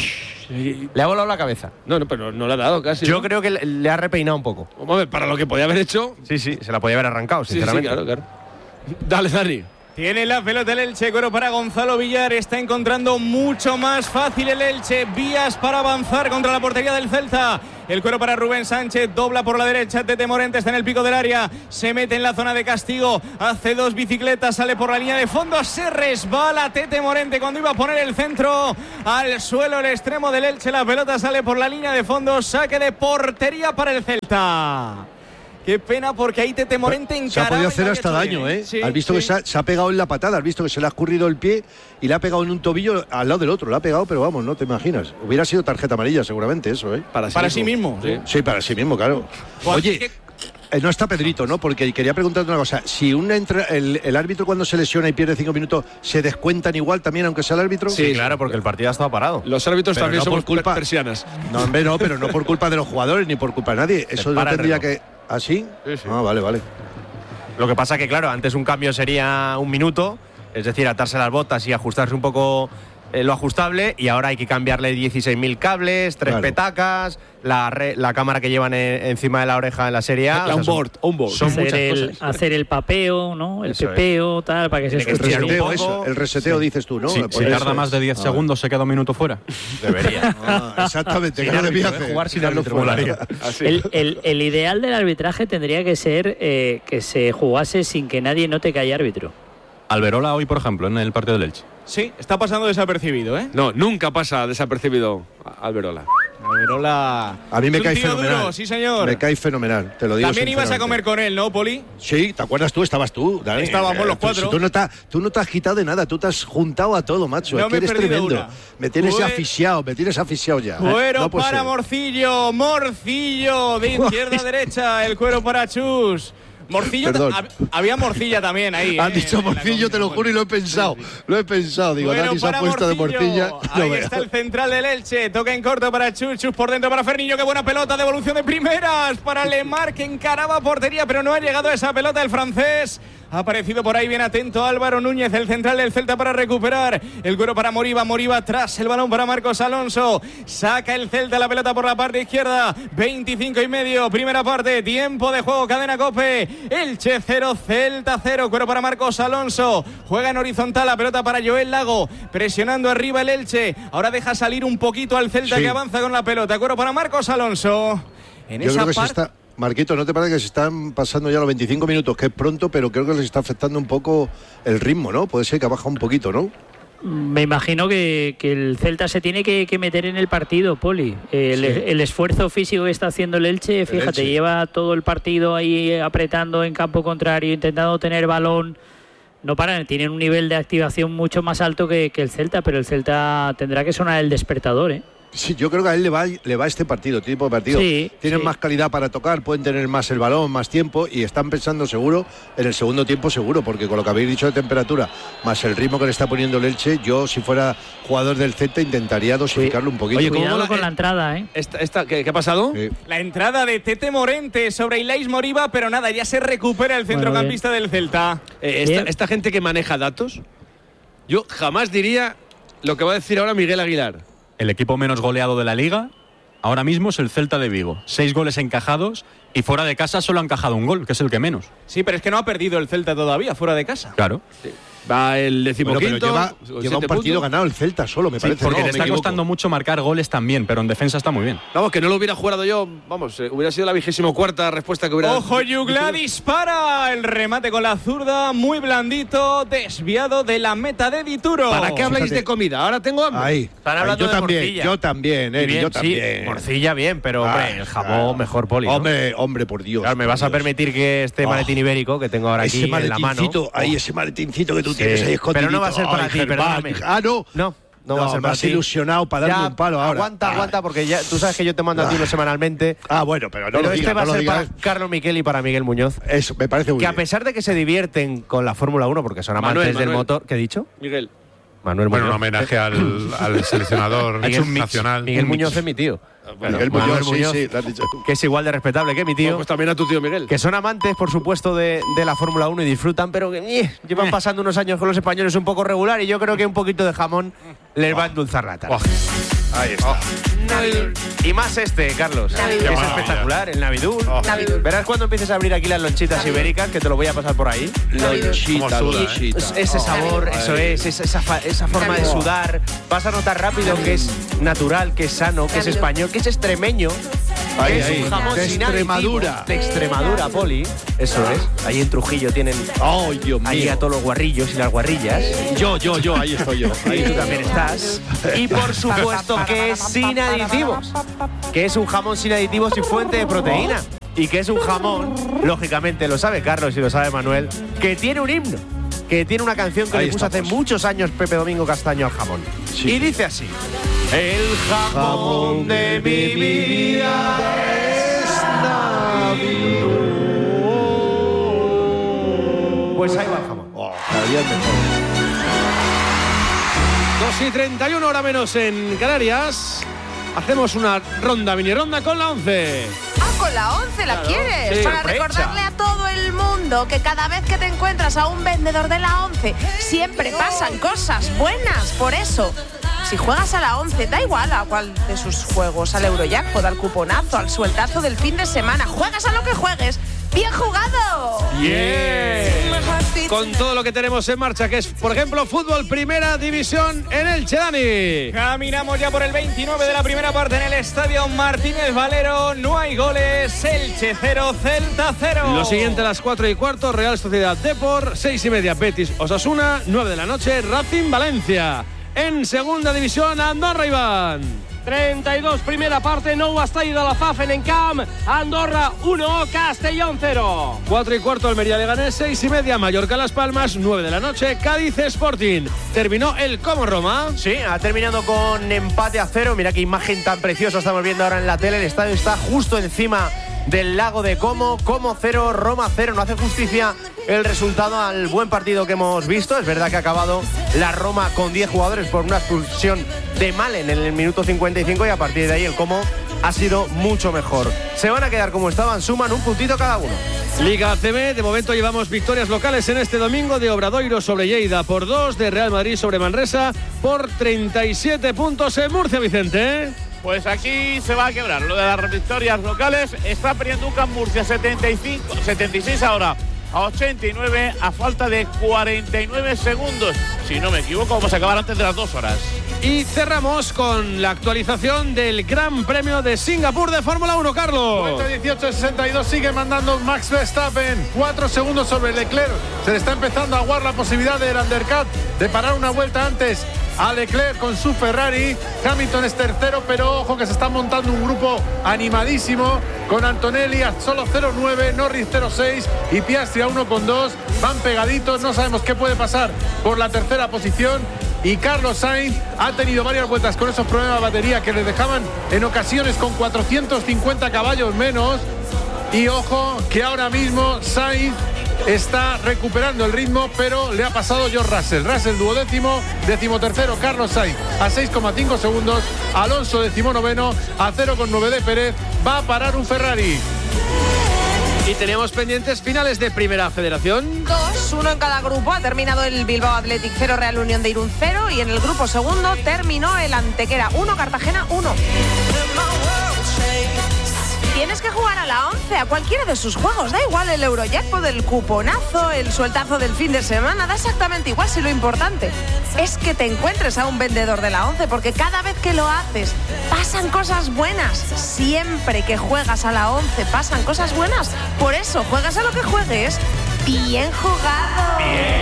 Le ha volado la cabeza. No, no, pero no le ha dado casi. Yo ¿no? creo que le, le ha repeinado un poco. Hombre, para lo que podía haber hecho... Sí, sí, se la podía haber arrancado, sinceramente. Sí, sí, claro, claro. Dale, Dani. Tiene la pelota el Elche, cuero para Gonzalo Villar. Está encontrando mucho más fácil el Elche. Vías para avanzar contra la portería del Celta. El cuero para Rubén Sánchez. Dobla por la derecha. Tete Morente está en el pico del área. Se mete en la zona de castigo. Hace dos bicicletas. Sale por la línea de fondo. Se resbala Tete Morente cuando iba a poner el centro al suelo. El extremo del Elche. La pelota sale por la línea de fondo. Saque de portería para el Celta. Qué pena porque ahí Tete Morente encaraba. Se ha podido hacer hasta daño, ¿eh? Sí, has visto sí. que se ha, se ha pegado en la patada, has visto que se le ha escurrido el pie y le ha pegado en un tobillo al lado del otro. Le ha pegado, pero vamos, no te imaginas. Hubiera sido tarjeta amarilla seguramente eso, ¿eh? Para sí, para sí mismo. Sí. sí, para sí mismo, claro. Oye, eh, no está Pedrito, ¿no? Porque quería preguntarte una cosa. Si un entra, el, el árbitro cuando se lesiona y pierde cinco minutos, ¿se descuentan igual también aunque sea el árbitro? Sí, sí claro, porque el partido ha estado parado. Los árbitros pero también no somos por culpa, persianas. No, hombre, no, pero no por culpa de los jugadores ni por culpa de nadie. Eso no tendría que... ¿Ah, sí? Sí, sí. Ah, vale, vale. Lo que pasa que, claro, antes un cambio sería un minuto, es decir, atarse las botas y ajustarse un poco eh, lo ajustable, y ahora hay que cambiarle dieciséis mil cables, tres claro. petacas, la, re, la cámara que llevan en, encima de la oreja en la Serie A. La on board, on board. Son hacer muchas el, cosas. Hacer el papeo, ¿no? El eso pepeo, es. tal, para que se escuche un poco. Eso, el reseteo sí. dices tú, ¿no? Sí, si tarda más de diez ah, segundos, se queda un minuto fuera. Debería. Ah, exactamente. Sí, claro, debía jugar sin árbitro. El, el, el ideal del arbitraje tendría que ser eh, que se jugase sin que nadie note que hay árbitro. Alberola hoy, por ejemplo, en el partido del Elche. Sí, está pasando desapercibido, ¿eh? No, nunca pasa desapercibido Alberola. Alberola. A mí me cae fenomenal. Duro, sí, señor. Me cae fenomenal, te lo digo. También ibas a comer con él, ¿no, Poli? Sí, ¿te acuerdas tú? Estabas tú, Dani. Estábamos los cuatro. Tú, tú, no te, tú no te has quitado de nada, tú te has juntado a todo, macho. No es que eres tremendo. Una. Me tienes Fue... asfixiado, me tienes asfixiado ya. Cuero no para ser. Morcillo, Morcillo, de izquierda a derecha, el cuero para Chus. Morcillo, hab, había morcilla también ahí. Han eh, dicho morcillo, te lo juro, y lo he pensado. Sí, sí. Lo he pensado. Digo, bueno, Dani se ha puesto morcillo. de morcilla. Ahí no está el central del Elche. Toca en corto para Chus. Chus por dentro para Ferniño. Qué buena pelota. Devolución de primeras para Lemar, que encaraba portería, pero no ha llegado a esa pelota el francés. Ha aparecido por ahí bien atento Álvaro Núñez, el central del Celta, para recuperar. El cuero para Moriba, Moriba tras el balón para Marcos Alonso. Saca el Celta la pelota por la parte izquierda. veinticinco y medio, primera parte, tiempo de juego, cadena COPE. Elche cero, Celta cero, cuero para Marcos Alonso. Juega en horizontal, la pelota para Joel Lago, presionando arriba el Elche. Ahora deja salir un poquito al Celta, sí, que avanza con la pelota. Cuero para Marcos Alonso. En Yo esa creo que parte... se está... Marquito, ¿no te parece que se están pasando ya los veinticinco minutos? Que es pronto, pero creo que les está afectando un poco el ritmo, ¿no? Puede ser que baja un poquito, ¿no? Me imagino que, que el Celta se tiene que, que meter en el partido, Poli. El, sí. el esfuerzo físico que está haciendo el Elche, fíjate, el Elche. lleva todo el partido ahí apretando en campo contrario, intentando tener balón. No paran, tienen un nivel de activación mucho más alto que, que el Celta, pero el Celta tendrá que sonar el despertador, ¿eh? Sí, yo creo que a él le va, le va este partido, tipo de partido. Sí, Tienen sí. más calidad para tocar, pueden tener más el balón, más tiempo, y están pensando seguro en el segundo tiempo seguro, porque con lo que habéis dicho de temperatura, más el ritmo que le está poniendo el Elche, yo si fuera jugador del Celta intentaría dosificarlo sí. un poquito. Oye, cuidado con la entrada, ¿eh? Esta, esta, ¿qué, ¿Qué ha pasado? Sí. La entrada de Tete Morente sobre Ilais Moriba, pero nada, ya se recupera el centrocampista bueno, del Celta. Eh, esta, esta gente que maneja datos, yo jamás diría lo que va a decir ahora Miguel Aguilar. El equipo menos goleado de la Liga ahora mismo es el Celta de Vigo. Seis goles encajados y fuera de casa solo ha encajado un gol, que es el que menos. Sí, pero es que no ha perdido el Celta todavía fuera de casa. Claro. Sí. Va el decimoquinto. Bueno, lleva, lleva un partido puntos. ganado el Celta solo, me sí, parece. Porque no, le está costando mucho marcar goles también, pero en defensa está muy bien. Vamos, que no lo hubiera jugado yo, vamos, eh, hubiera sido la vigésimo cuarta respuesta que hubiera... ¡Ojo, Yugla dispara! El remate con la zurda, muy blandito, desviado de la meta de Dituro. ¿Para qué habláis Fíjate. de comida? Ahora tengo hambre. Ahí. Están hablando yo de también, morcilla. yo también, eh, bien, yo también. Sí, morcilla bien, pero hombre, ah, el jamón claro. mejor, Poli, ¿no? Hombre, hombre, por Dios. Claro, me vas Dios. a permitir que este oh. maletín ibérico que tengo ahora aquí en la mano. Ahí, oh. ese maletincito que tú sí. tienes ahí escondido. Pero no va a ser para Ay, ti, Germán. perdóname. Ah, no. No. No, no va a ser me has ilusionado para darme ya, un palo ahora. Aguanta, aguanta, porque ya tú sabes que yo te mando a ti uno semanalmente. Ah, bueno, pero no pero lo este digas, va no a ser lo para digas. Carlos Miquel y para Miguel Muñoz. Eso, me parece muy que bien. a pesar de que se divierten con la Fórmula uno, porque son amantes Manuel, del Manuel. motor. ¿Qué he dicho? Miguel. Manuel bueno, Muñoz. un homenaje al, al seleccionador Miguel, nacional. Miguel Muñoz es mi tío. Bueno, Miguel Manuel Muñoz, Muñoz, sí, sí, lo has dicho tú. que es igual de respetable que mi tío. Bueno, pues también a tu tío Miguel. Que son amantes, por supuesto, de, de la Fórmula uno y disfrutan, pero que eh, llevan pasando unos años con los españoles un poco regular y yo creo que un poquito de jamón les va a endulzar la tarde. Ahí está. Y más este, Carlos. Navidul. Que es Qué espectacular, el Navidul. Navidul. Verás cuando empieces a abrir aquí las lonchitas ibéricas, que te lo voy a pasar por ahí. Lonchita, Y lonchita. es- ese sabor, eso es, esa, esa, fa- esa forma de sudar. Vas a notar rápido que es natural, que es sano, que es español, que es extremeño. Ahí, que es ahí. un jamón De sin Extremadura. aditivos. De Extremadura, Poli. Eso es. Ahí en Trujillo tienen Oh, Dios mío. ahí a todos los guarrillos y las guarrillas. Yo, yo, yo, ahí estoy yo. Ahí Ahí tú también estás. Y por supuesto que es sin aditivos. Que es un jamón sin aditivos y fuente de proteína. Y que es un jamón, lógicamente lo sabe Carlos y lo sabe Manuel, que tiene un himno. Que tiene una canción que Ahí le puso hace estamos. muchos años Pepe Domingo Castaño al jamón. Sí. Y dice así. El jamón de mi vida es Navidul. Pues ahí va el jamón. Oh, cada día es mejor. dos y treinta y uno, hora menos en Canarias. Hacemos una ronda, mini ronda con la once. Ah, con la once la Claro, quieres. sí. Para Sorpresa. recordarle a todo el mundo que cada vez que te encuentras a un vendedor de la once, siempre pasan cosas buenas. Por eso, si juegas a la once, da igual a cuál de sus juegos, al Eurojackpot, al cuponazo, al sueltazo del fin de semana. Juegas a lo que juegues. ¡Bien jugado! Bien. Con todo lo que tenemos en marcha, que es, por ejemplo, fútbol primera división en Elche, Dani. Caminamos ya por el veintinueve de la primera parte en el Estadio Martínez Valero. No hay goles. Elche cero, Celta cero. Lo siguiente a las cuatro y cuarto, Real Sociedad Depor, seis y media, Betis Osasuna, nueve de la noche, Racing Valencia. En segunda división, Andorra Iván. treinta y dos, primera parte, nou Estadi de la Fafen en camp. Andorra uno, Castellón cero. Cuatro y cuarto, Almería Leganés, seis y media, Mallorca Las Palmas, nueve de la noche, Cádiz Sporting. Terminó el Como Roma. Sí, ha terminado con empate a cero. Mira qué imagen tan preciosa estamos viendo ahora en la tele. El estadio está justo encima del lago de Como. Como cero, Roma cero. No hace justicia el resultado al buen partido que hemos visto. Es verdad que ha acabado la Roma con diez jugadores por una expulsión de Malen en el minuto cincuenta y cinco y a partir de ahí el Como ha sido mucho mejor. Se van a quedar como estaban, suman un puntito cada uno. Liga A C B, de momento llevamos victorias locales en este domingo de Obradoiro sobre Lleida por dos, de Real Madrid sobre Manresa por treinta y siete puntos en Murcia, Vicente. Pues aquí se va a quebrar lo de las victorias locales. Está perdiendo un Can Murcia setenta y cinco, setenta y seis ahora a ochenta y nueve a falta de cuarenta y nueve segundos. Si no me equivoco, vamos a acabar antes de las dos horas. Y cerramos con la actualización del Gran Premio de Singapur de Fórmula uno, Carlos. dieciocho sesenta y dos sigue mandando Max Verstappen. Cuatro segundos sobre Leclerc. Se le está empezando a aguar la posibilidad del undercut de parar una vuelta antes a Leclerc con su Ferrari. Hamilton es tercero, pero ojo que se está montando un grupo animadísimo con Antonelli a solo cero nueve, Norris cero seis y Piastri a uno dos. Van pegaditos, no sabemos qué puede pasar por la tercera posición. Y Carlos Sainz ha tenido varias vueltas con esos problemas de batería que le dejaban en ocasiones con cuatrocientos cincuenta caballos menos. Y ojo que ahora mismo Sainz está recuperando el ritmo, pero le ha pasado George Russell. Russell duodécimo, decimotercero Carlos Sainz a seis coma cinco segundos. Alonso decimonoveno a cero coma nueve de Pérez. Va a parar un Ferrari. Y teníamos pendientes finales de Primera Federación. Dos, uno en cada grupo. Ha terminado el Bilbao Athletic cero, Real Unión de Irún cero. Y en el grupo segundo terminó el Antequera uno, Cartagena uno. Tienes que jugar a la once, a cualquiera de sus juegos. Da igual el Eurojackpot, el cuponazo, el sueltazo del fin de semana. Da exactamente igual, si lo importante es que te encuentres a un vendedor de la once. Porque cada vez que lo haces, pasan cosas buenas. Siempre que juegas a la once, pasan cosas buenas. Por eso, juegas a lo que juegues. Bien jugado.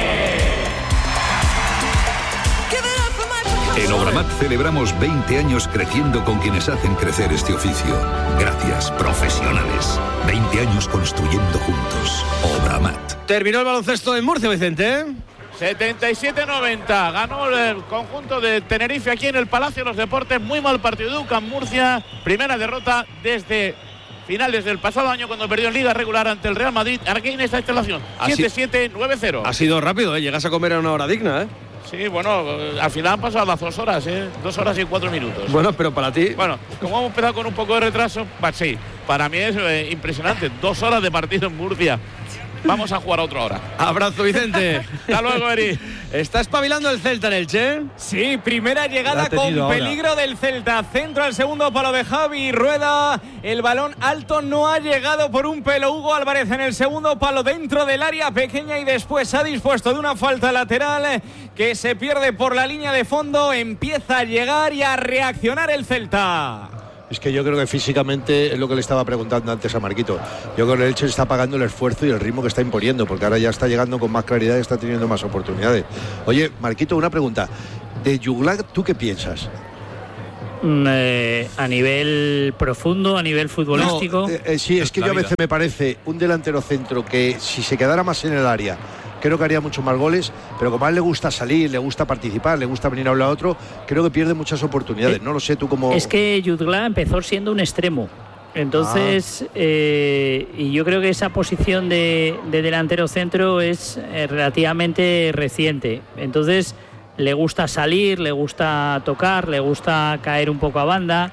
En Obramat celebramos veinte años creciendo con quienes hacen crecer este oficio. Gracias, profesionales. veinte años construyendo juntos. Obramat. Terminó el baloncesto en Murcia, Vicente. setenta y siete noventa. Ganó el conjunto de Tenerife aquí en el Palacio de los Deportes. Muy mal partido de UCAM Murcia. Primera derrota desde finales del pasado año cuando perdió en Liga regular ante el Real Madrid. Aquí en esta instalación. siete siete nueve cero. Ha sido rápido, ¿eh? Llegas a comer a una hora digna, ¿eh? Sí, bueno, al final han pasado las dos horas, ¿eh? Dos horas y cuatro minutos. Bueno, pero para ti... Bueno, como hemos empezado con un poco de retraso, pues sí, para mí es eh, impresionante. Dos horas de partido en Murcia. Vamos a jugar otra hora. Abrazo, Vicente. Hasta luego, Eri. ¿Está espabilando el Celta en el Che? Sí, primera llegada con ahora. Peligro del Celta. Centro al segundo palo de Javi Rueda. El balón alto no ha llegado por un pelo. Hugo Álvarez en el segundo palo dentro del área pequeña y después ha dispuesto de una falta lateral que se pierde por la línea de fondo. Empieza a llegar y a reaccionar el Celta. Es que yo creo que físicamente es lo que le estaba preguntando antes a Marquito. Yo creo que el Elche está pagando el esfuerzo y el ritmo que está imponiendo, porque ahora ya está llegando con más claridad y está teniendo más oportunidades. Oye, Marquito, una pregunta. De Juglar, ¿tú qué piensas? Eh, a nivel profundo, a nivel futbolístico. No, eh, eh, sí, es que yo a veces me parece un delantero centro que si se quedara más en el área, creo que haría muchos más goles, pero como a él le gusta salir, le gusta participar, le gusta venir a hablar a otro, creo que pierde muchas oportunidades. No lo sé tú cómo... Es que Jutgla empezó siendo un extremo. Entonces, ah. eh, y yo creo que esa posición de, de delantero centro es eh, relativamente reciente. Entonces, le gusta salir, le gusta tocar, le gusta caer un poco a banda.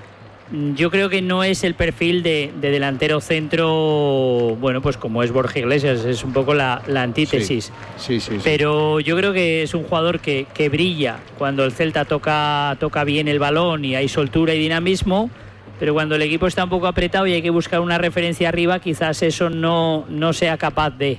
Yo creo que no es el perfil de, de delantero centro, bueno, pues como es Borja Iglesias, es un poco la, la antítesis. Sí, sí, sí, sí. Pero yo creo que es un jugador que, que brilla cuando el Celta toca, toca bien el balón y hay soltura y dinamismo, pero cuando el equipo está un poco apretado y hay que buscar una referencia arriba, quizás eso no, no sea capaz de...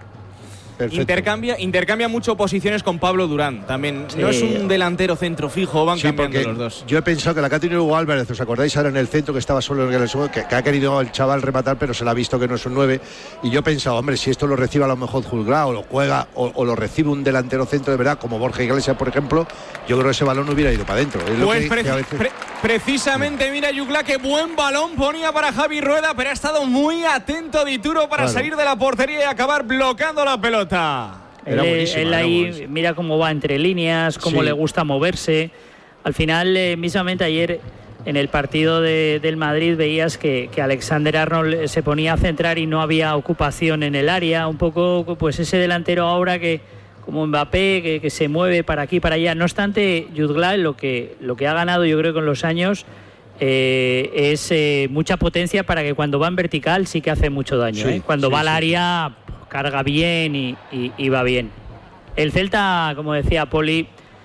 Intercambia, intercambia mucho posiciones con Pablo Durán también. Sí. No es un delantero centro fijo, van sí, cambiando los dos. Yo he pensado que la que ha tenido Hugo Álvarez, ¿os acordáis? Ahora en el centro que estaba solo en el que, que ha querido el chaval rematar, pero se le ha visto que no es un nueve. Y yo he pensado, hombre, si esto lo recibe a lo mejor Juglar o lo juega o, o lo recibe un delantero centro de verdad, como Borja Iglesias, por ejemplo, yo creo que ese balón no hubiera ido para adentro. Pues que, que veces... pre precisamente, mira, Juglar, qué buen balón ponía para Javi Rueda, pero ha estado muy atento Dituro para claro. salir de la portería y acabar bloqueando la pelota. Él, él ahí mira cómo va entre líneas, cómo sí. le gusta moverse. Al final, eh, mismamente ayer en el partido de, del Madrid veías que, que Alexander Arnold se ponía a centrar y no había ocupación en el área. Un poco pues ese delantero ahora que, como Mbappé, que, que se mueve para aquí para allá. No obstante, Jutgla lo que, lo que ha ganado yo creo con los años eh, es eh, mucha potencia para que cuando va en vertical sí que hace mucho daño. Sí, ¿eh? Cuando sí, va al sí. área... carga bien y, y, y va bien. El Celta, como decía Poli,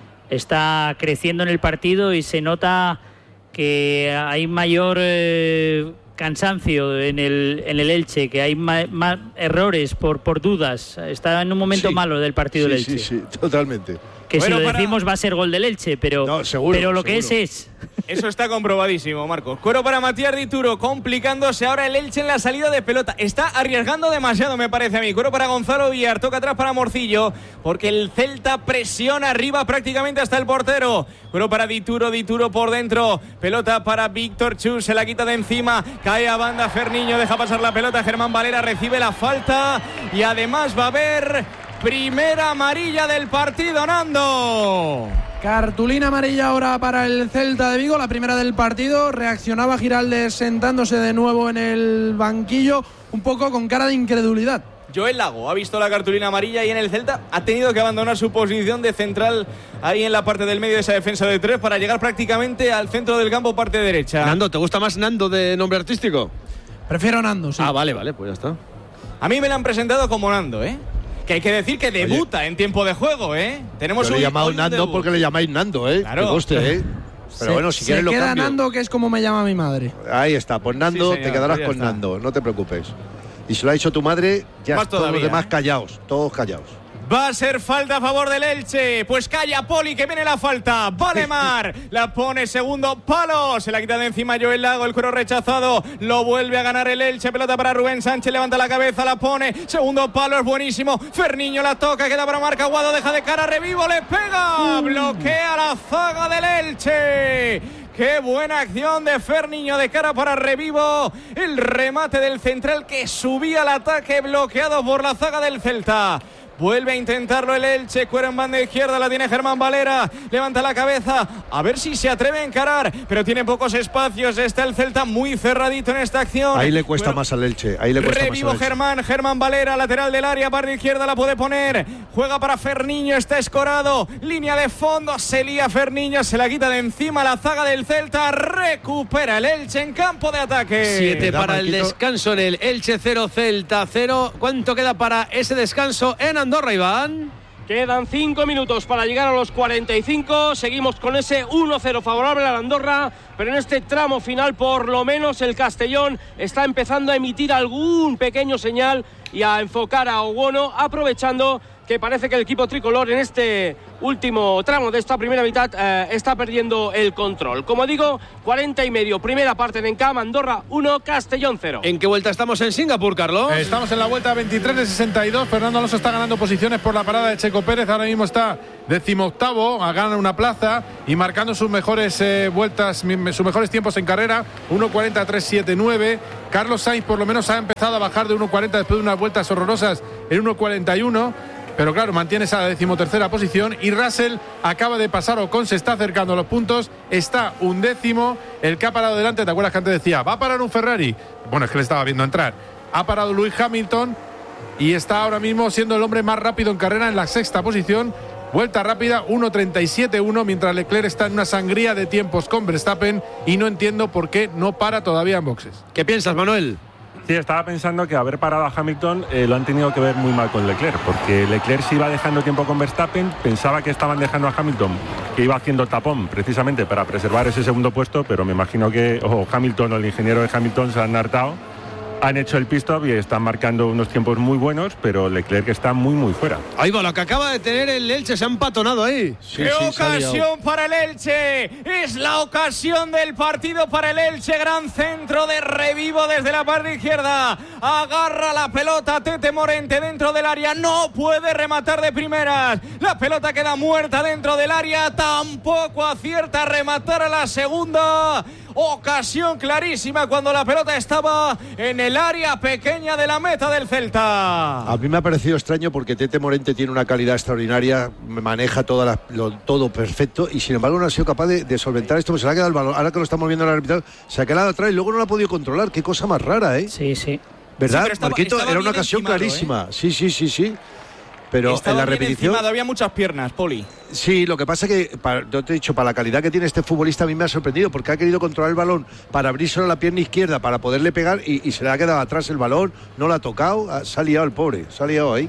está creciendo en el partido y se nota que hay mayor eh, cansancio en el, en el Elche, que hay más, más errores por, por dudas. Está en un momento sí, malo del partido sí, del Elche. Sí, sí, totalmente. Que bueno, si lo decimos para... va a ser gol del Elche, pero, no, seguro, pero lo seguro. que es es... Eso está comprobadísimo, Marcos. Cuero para Matías Dituro, complicándose ahora el Elche en la salida de pelota. Está arriesgando demasiado, me parece a mí. Cuero para Gonzalo Villar, toca atrás para Morcillo, porque el Celta presiona arriba prácticamente hasta el portero. Cuero para Dituro, Dituro por dentro. Pelota para Víctor Chus, se la quita de encima. Cae a banda Ferniño, deja pasar la pelota. Germán Valera recibe la falta y además va a haber primera amarilla del partido, Nando. Cartulina amarilla ahora para el Celta de Vigo, la primera del partido. Reaccionaba Giraldez sentándose de nuevo en el banquillo, un poco con cara de incredulidad. Joel Lago ha visto la cartulina amarilla y en el Celta ha tenido que abandonar su posición de central ahí en la parte del medio de esa defensa de tres para llegar prácticamente al centro del campo, parte derecha. Nando, ¿te gusta más Nando de nombre artístico? Prefiero Nando, sí. Ah, vale, vale, pues ya está. A mí me la han presentado como Nando, ¿eh? Que hay que decir que debuta Oye, en tiempo de juego, ¿eh? Tenemos yo un, le he llamado Nando debut. Porque le llamáis Nando, ¿eh? Claro. Que coste, ¿eh? Pero se, bueno, si quieres lo cambio. Se queda Nando, que es como me llama mi madre. Ahí está, pues Nando, sí, señor, te quedarás con está. Nando, no te preocupes. Y si lo ha dicho tu madre, ya Más todos todavía, los demás ¿eh? callaos, todos callaos. Va a ser falta a favor del Elche. Pues calla Poli, que viene la falta. Valemar la pone segundo palo. Se la quita de encima Joel Lago. El cuero rechazado. Lo vuelve a ganar el Elche. Pelota para Rubén Sánchez. Levanta la cabeza, la pone. Segundo palo, es buenísimo. Ferniño la toca. Queda para Marc Aguado. Deja de cara. Revivo. Le pega. Bloquea la zaga del Elche. ¡Qué buena acción de Ferniño de cara para Revivo! El remate del central que subía al ataque bloqueado por la zaga del Celta. Vuelve a intentarlo el Elche. Cuero en banda izquierda. La tiene Germán Valera. Levanta la cabeza. A ver si se atreve a encarar. Pero tiene pocos espacios. Está el Celta muy cerradito en esta acción. Ahí le cuesta Cuero... más al Elche. Ahí le cuesta Revivo más al Elche. Germán. Germán Valera. Lateral del área. Parte izquierda la puede poner. Juega para Ferniño. Está escorado. Línea de fondo. Se lía Ferniño. Se la quita de encima la zaga del Celta. Recupera el Elche en campo de ataque. Siete para el descanso en el Elche, cero Celta cero. ¿Cuánto queda para ese descanso en Andorra, Iván? Quedan cinco minutos para llegar a los cuarenta y cinco. Seguimos con ese uno cero favorable a la Andorra, pero en este tramo final por lo menos el Castellón está empezando a emitir algún pequeño señal y a enfocar a Owono, aprovechando que parece que el equipo tricolor en este último tramo de esta primera mitad eh, está perdiendo el control. Como digo, cuarenta y medio, primera parte de Encam, Andorra uno, Castellón cero. ¿En qué vuelta estamos en Singapur, Carlos? Estamos en la vuelta veintitrés de sesenta y dos. Fernando Alonso está ganando posiciones por la parada de Checo Pérez. Ahora mismo está decimoctavo, gana una plaza y marcando sus mejores eh, vueltas, sus mejores tiempos en carrera. uno cuarenta tres siete nueve. Carlos Sainz por lo menos ha empezado a bajar de uno cuarenta después de unas vueltas horrorosas en uno cuarenta y uno. Pero claro, mantiene esa decimotercera posición y Russell acaba de pasar, Ocon se está acercando a los puntos, está undécimo, el que ha parado delante, ¿te acuerdas que antes decía, va a parar un Ferrari? Bueno, es que le estaba viendo entrar. Ha parado Lewis Hamilton y está ahora mismo siendo el hombre más rápido en carrera en la sexta posición. Vuelta rápida, uno treinta y siete uno, mientras Leclerc está en una sangría de tiempos con Verstappen y no entiendo por qué no para todavía en boxes. ¿Qué piensas, Manuel? Sí, estaba pensando que haber parado a Hamilton eh, lo han tenido que ver muy mal con Leclerc, porque Leclerc se iba dejando tiempo con Verstappen, pensaba que estaban dejando a Hamilton, que iba haciendo tapón precisamente para preservar ese segundo puesto, pero me imagino que o Hamilton o el ingeniero de Hamilton se han hartado, han hecho el pit stop y están marcando unos tiempos muy buenos, pero Leclerc está muy muy fuera. Ahí va, lo que acaba de tener el Elche, se ha empatonado ahí. Sí, ¡Qué sí, ocasión para el Elche! Es la ocasión del partido para el Elche. Gran centro de Revivo desde la parte izquierda. Agarra la pelota Tete Morente dentro del área. No puede rematar de primeras. La pelota queda muerta dentro del área. Tampoco acierta a rematar a la segunda. Ocasión clarísima cuando la pelota estaba en el área pequeña de la meta del Celta. A mí me ha parecido extraño porque Tete Morente tiene una calidad extraordinaria, maneja toda la, lo, todo perfecto y sin embargo no ha sido capaz de, de solventar esto. Se le ha quedado el balón, ahora que lo estamos viendo en el arbitral, se ha quedado atrás y luego no lo ha podido controlar. Qué cosa más rara, ¿eh? Sí, sí. ¿Verdad? Sí, estaba, Marquito, era una ocasión encimado, clarísima. ¿eh? Sí, sí, sí, sí. Pero estaba en la bien repetición encimado, había muchas piernas, Poli. Sí, lo que pasa es que, para, yo te he dicho, para la calidad que tiene este futbolista a mí me ha sorprendido porque ha querido controlar el balón para abrírselo a la pierna izquierda para poderle pegar y, y se le ha quedado atrás el balón, no lo ha tocado, se ha liado el pobre, se ha liado ahí.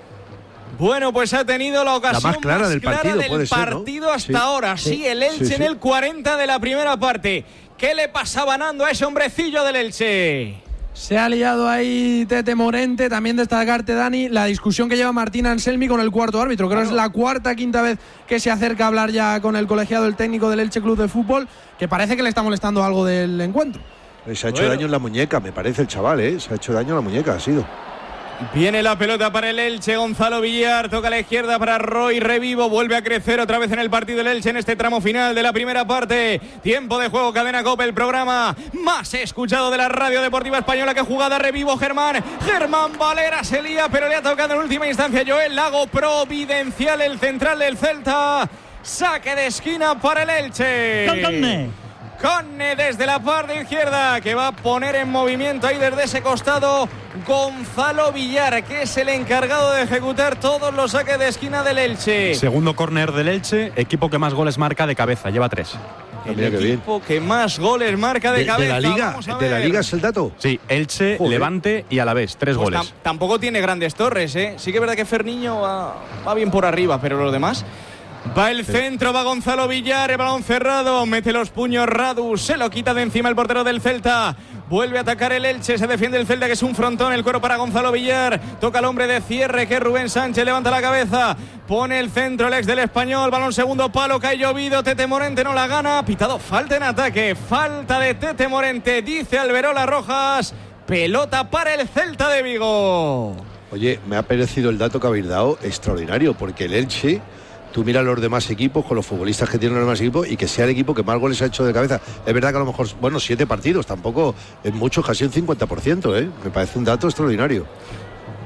Bueno, pues ha tenido la ocasión la más clara más del clara partido, del puede ser, partido ¿no? hasta Sí. ahora. Sí, Sí. el Elche Sí, sí. en el cuarenta de la primera parte. ¿Qué le pasaba Nando a ese hombrecillo del Elche? Se ha liado ahí Tete Morente, también destacarte, Dani, la discusión que lleva Martín Anselmi con el cuarto árbitro. Creo que es la cuarta, quinta vez que se acerca a hablar ya con el colegiado, el técnico del Elche Club de Fútbol, que parece que le está molestando algo del encuentro. Se ha hecho Bueno. daño en la muñeca, me parece el chaval, ¿eh? Se ha hecho daño en la muñeca, ha sido. Viene la pelota para el Elche, Gonzalo Villar, toca a la izquierda para Roy Revivo, vuelve a crecer otra vez en el partido del Elche en este tramo final de la primera parte. Tiempo de juego, Cadena COPE, el programa más escuchado de la radio deportiva española. Que jugada Revivo, Germán, Germán Valera se lía, pero le ha tocado en última instancia Joel Lago, providencial el central del Celta. Saque de esquina para el Elche. Conne. Conne desde la parte izquierda, que va a poner en movimiento ahí desde ese costado Gonzalo Villar, que es el encargado de ejecutar todos los saques de esquina del Elche. Segundo córner del Elche, equipo que más goles marca de cabeza, lleva tres. El equipo que más goles marca de, de, cabeza. de la Liga, Vamos a de la ver. Liga es el dato. Sí, Elche, Joder. Levante y Alavés, tres Pues goles. tam- tampoco tiene grandes torres, ¿eh? Sí que es verdad que Ferniño va, va bien por arriba, pero los demás... Va el centro, va Gonzalo Villar, el balón cerrado, mete los puños Radu, se lo quita de encima el portero del Celta. Vuelve a atacar el Elche, se defiende el Celta, que es un frontón, el cuero para Gonzalo Villar. Toca al hombre de cierre, que es Rubén Sánchez, levanta la cabeza, pone el centro, el ex del Español, balón segundo palo, cae llovido, Tete Morente no la gana, pitado falta en ataque, falta de Tete Morente, dice Alberola Rojas, pelota para el Celta de Vigo. Oye, me ha parecido el dato que habéis dado extraordinario, porque el Elche, tú miras los demás equipos con los futbolistas que tienen los demás equipos y que sea el equipo que más goles ha hecho de cabeza. Es verdad que a lo mejor, bueno, siete partidos, tampoco es mucho, casi un cincuenta por ciento, ¿eh? Me parece un dato extraordinario.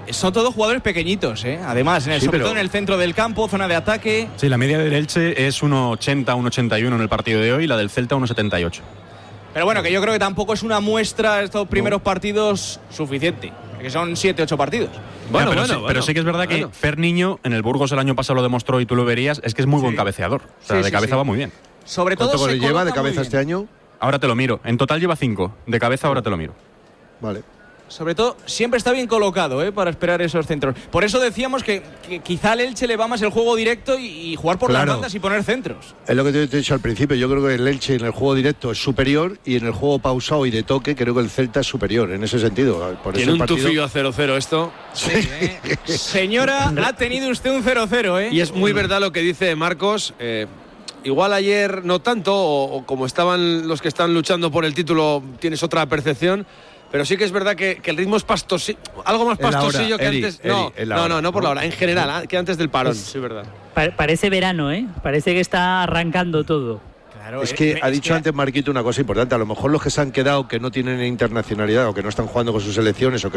son todos jugadores pequeñitos, ¿eh? Además, en el, Sí, sobre pero- todo en el centro del campo, zona de ataque. Sí, la media del Elche es uno ochenta, uno ochenta y uno en el partido de hoy y la del Celta uno setenta y ocho. Pero bueno, que yo creo que tampoco es una muestra estos primeros partidos suficiente, que son siete, ocho partidos. Bueno, pero, sí, pero sí que es verdad que Fer Niño en el Burgos el año pasado lo demostró y tú lo verías, es que es muy buen cabeceador. O sea, Sí, de sí, cabeza sí. va muy bien. Sobre todo ¿Cuánto se goles lleva de coloca muy cabeza bien. este año? Ahora te lo miro. En total lleva cinco. De cabeza ahora te lo miro. Vale. Sobre todo, siempre está bien colocado, ¿eh? Para esperar esos centros. Por eso decíamos que, que quizá al Elche le va más el juego directo y, y jugar por Claro. las bandas y poner centros. Es lo que te he dicho al principio. Yo creo que el Elche en el juego directo es superior y en el juego pausado y de toque creo que el Celta es superior en ese sentido. Por Tiene ese un partido- tufillo a cero cero esto. Señora, ha tenido usted un cero cero, ¿eh? Y es muy verdad lo que dice Marcos. eh, igual ayer no tanto, o, o como estaban los que están luchando por el título, tienes otra percepción. Pero sí que es verdad que, que el ritmo es pastosillo, algo más En la hora, pastosillo que Eri, antes. Eri, no, en la no, hora, no, no por ¿no? la hora, en general, ¿eh? Que antes del parón. Pues- Sí, verdad. Pa- parece verano, ¿eh? Parece que está arrancando todo. Claro, Es eh, que eh, ha es dicho que- antes Marquito una cosa importante. A lo mejor los que se han quedado, que no tienen internacionalidad o que no están jugando con sus selecciones o que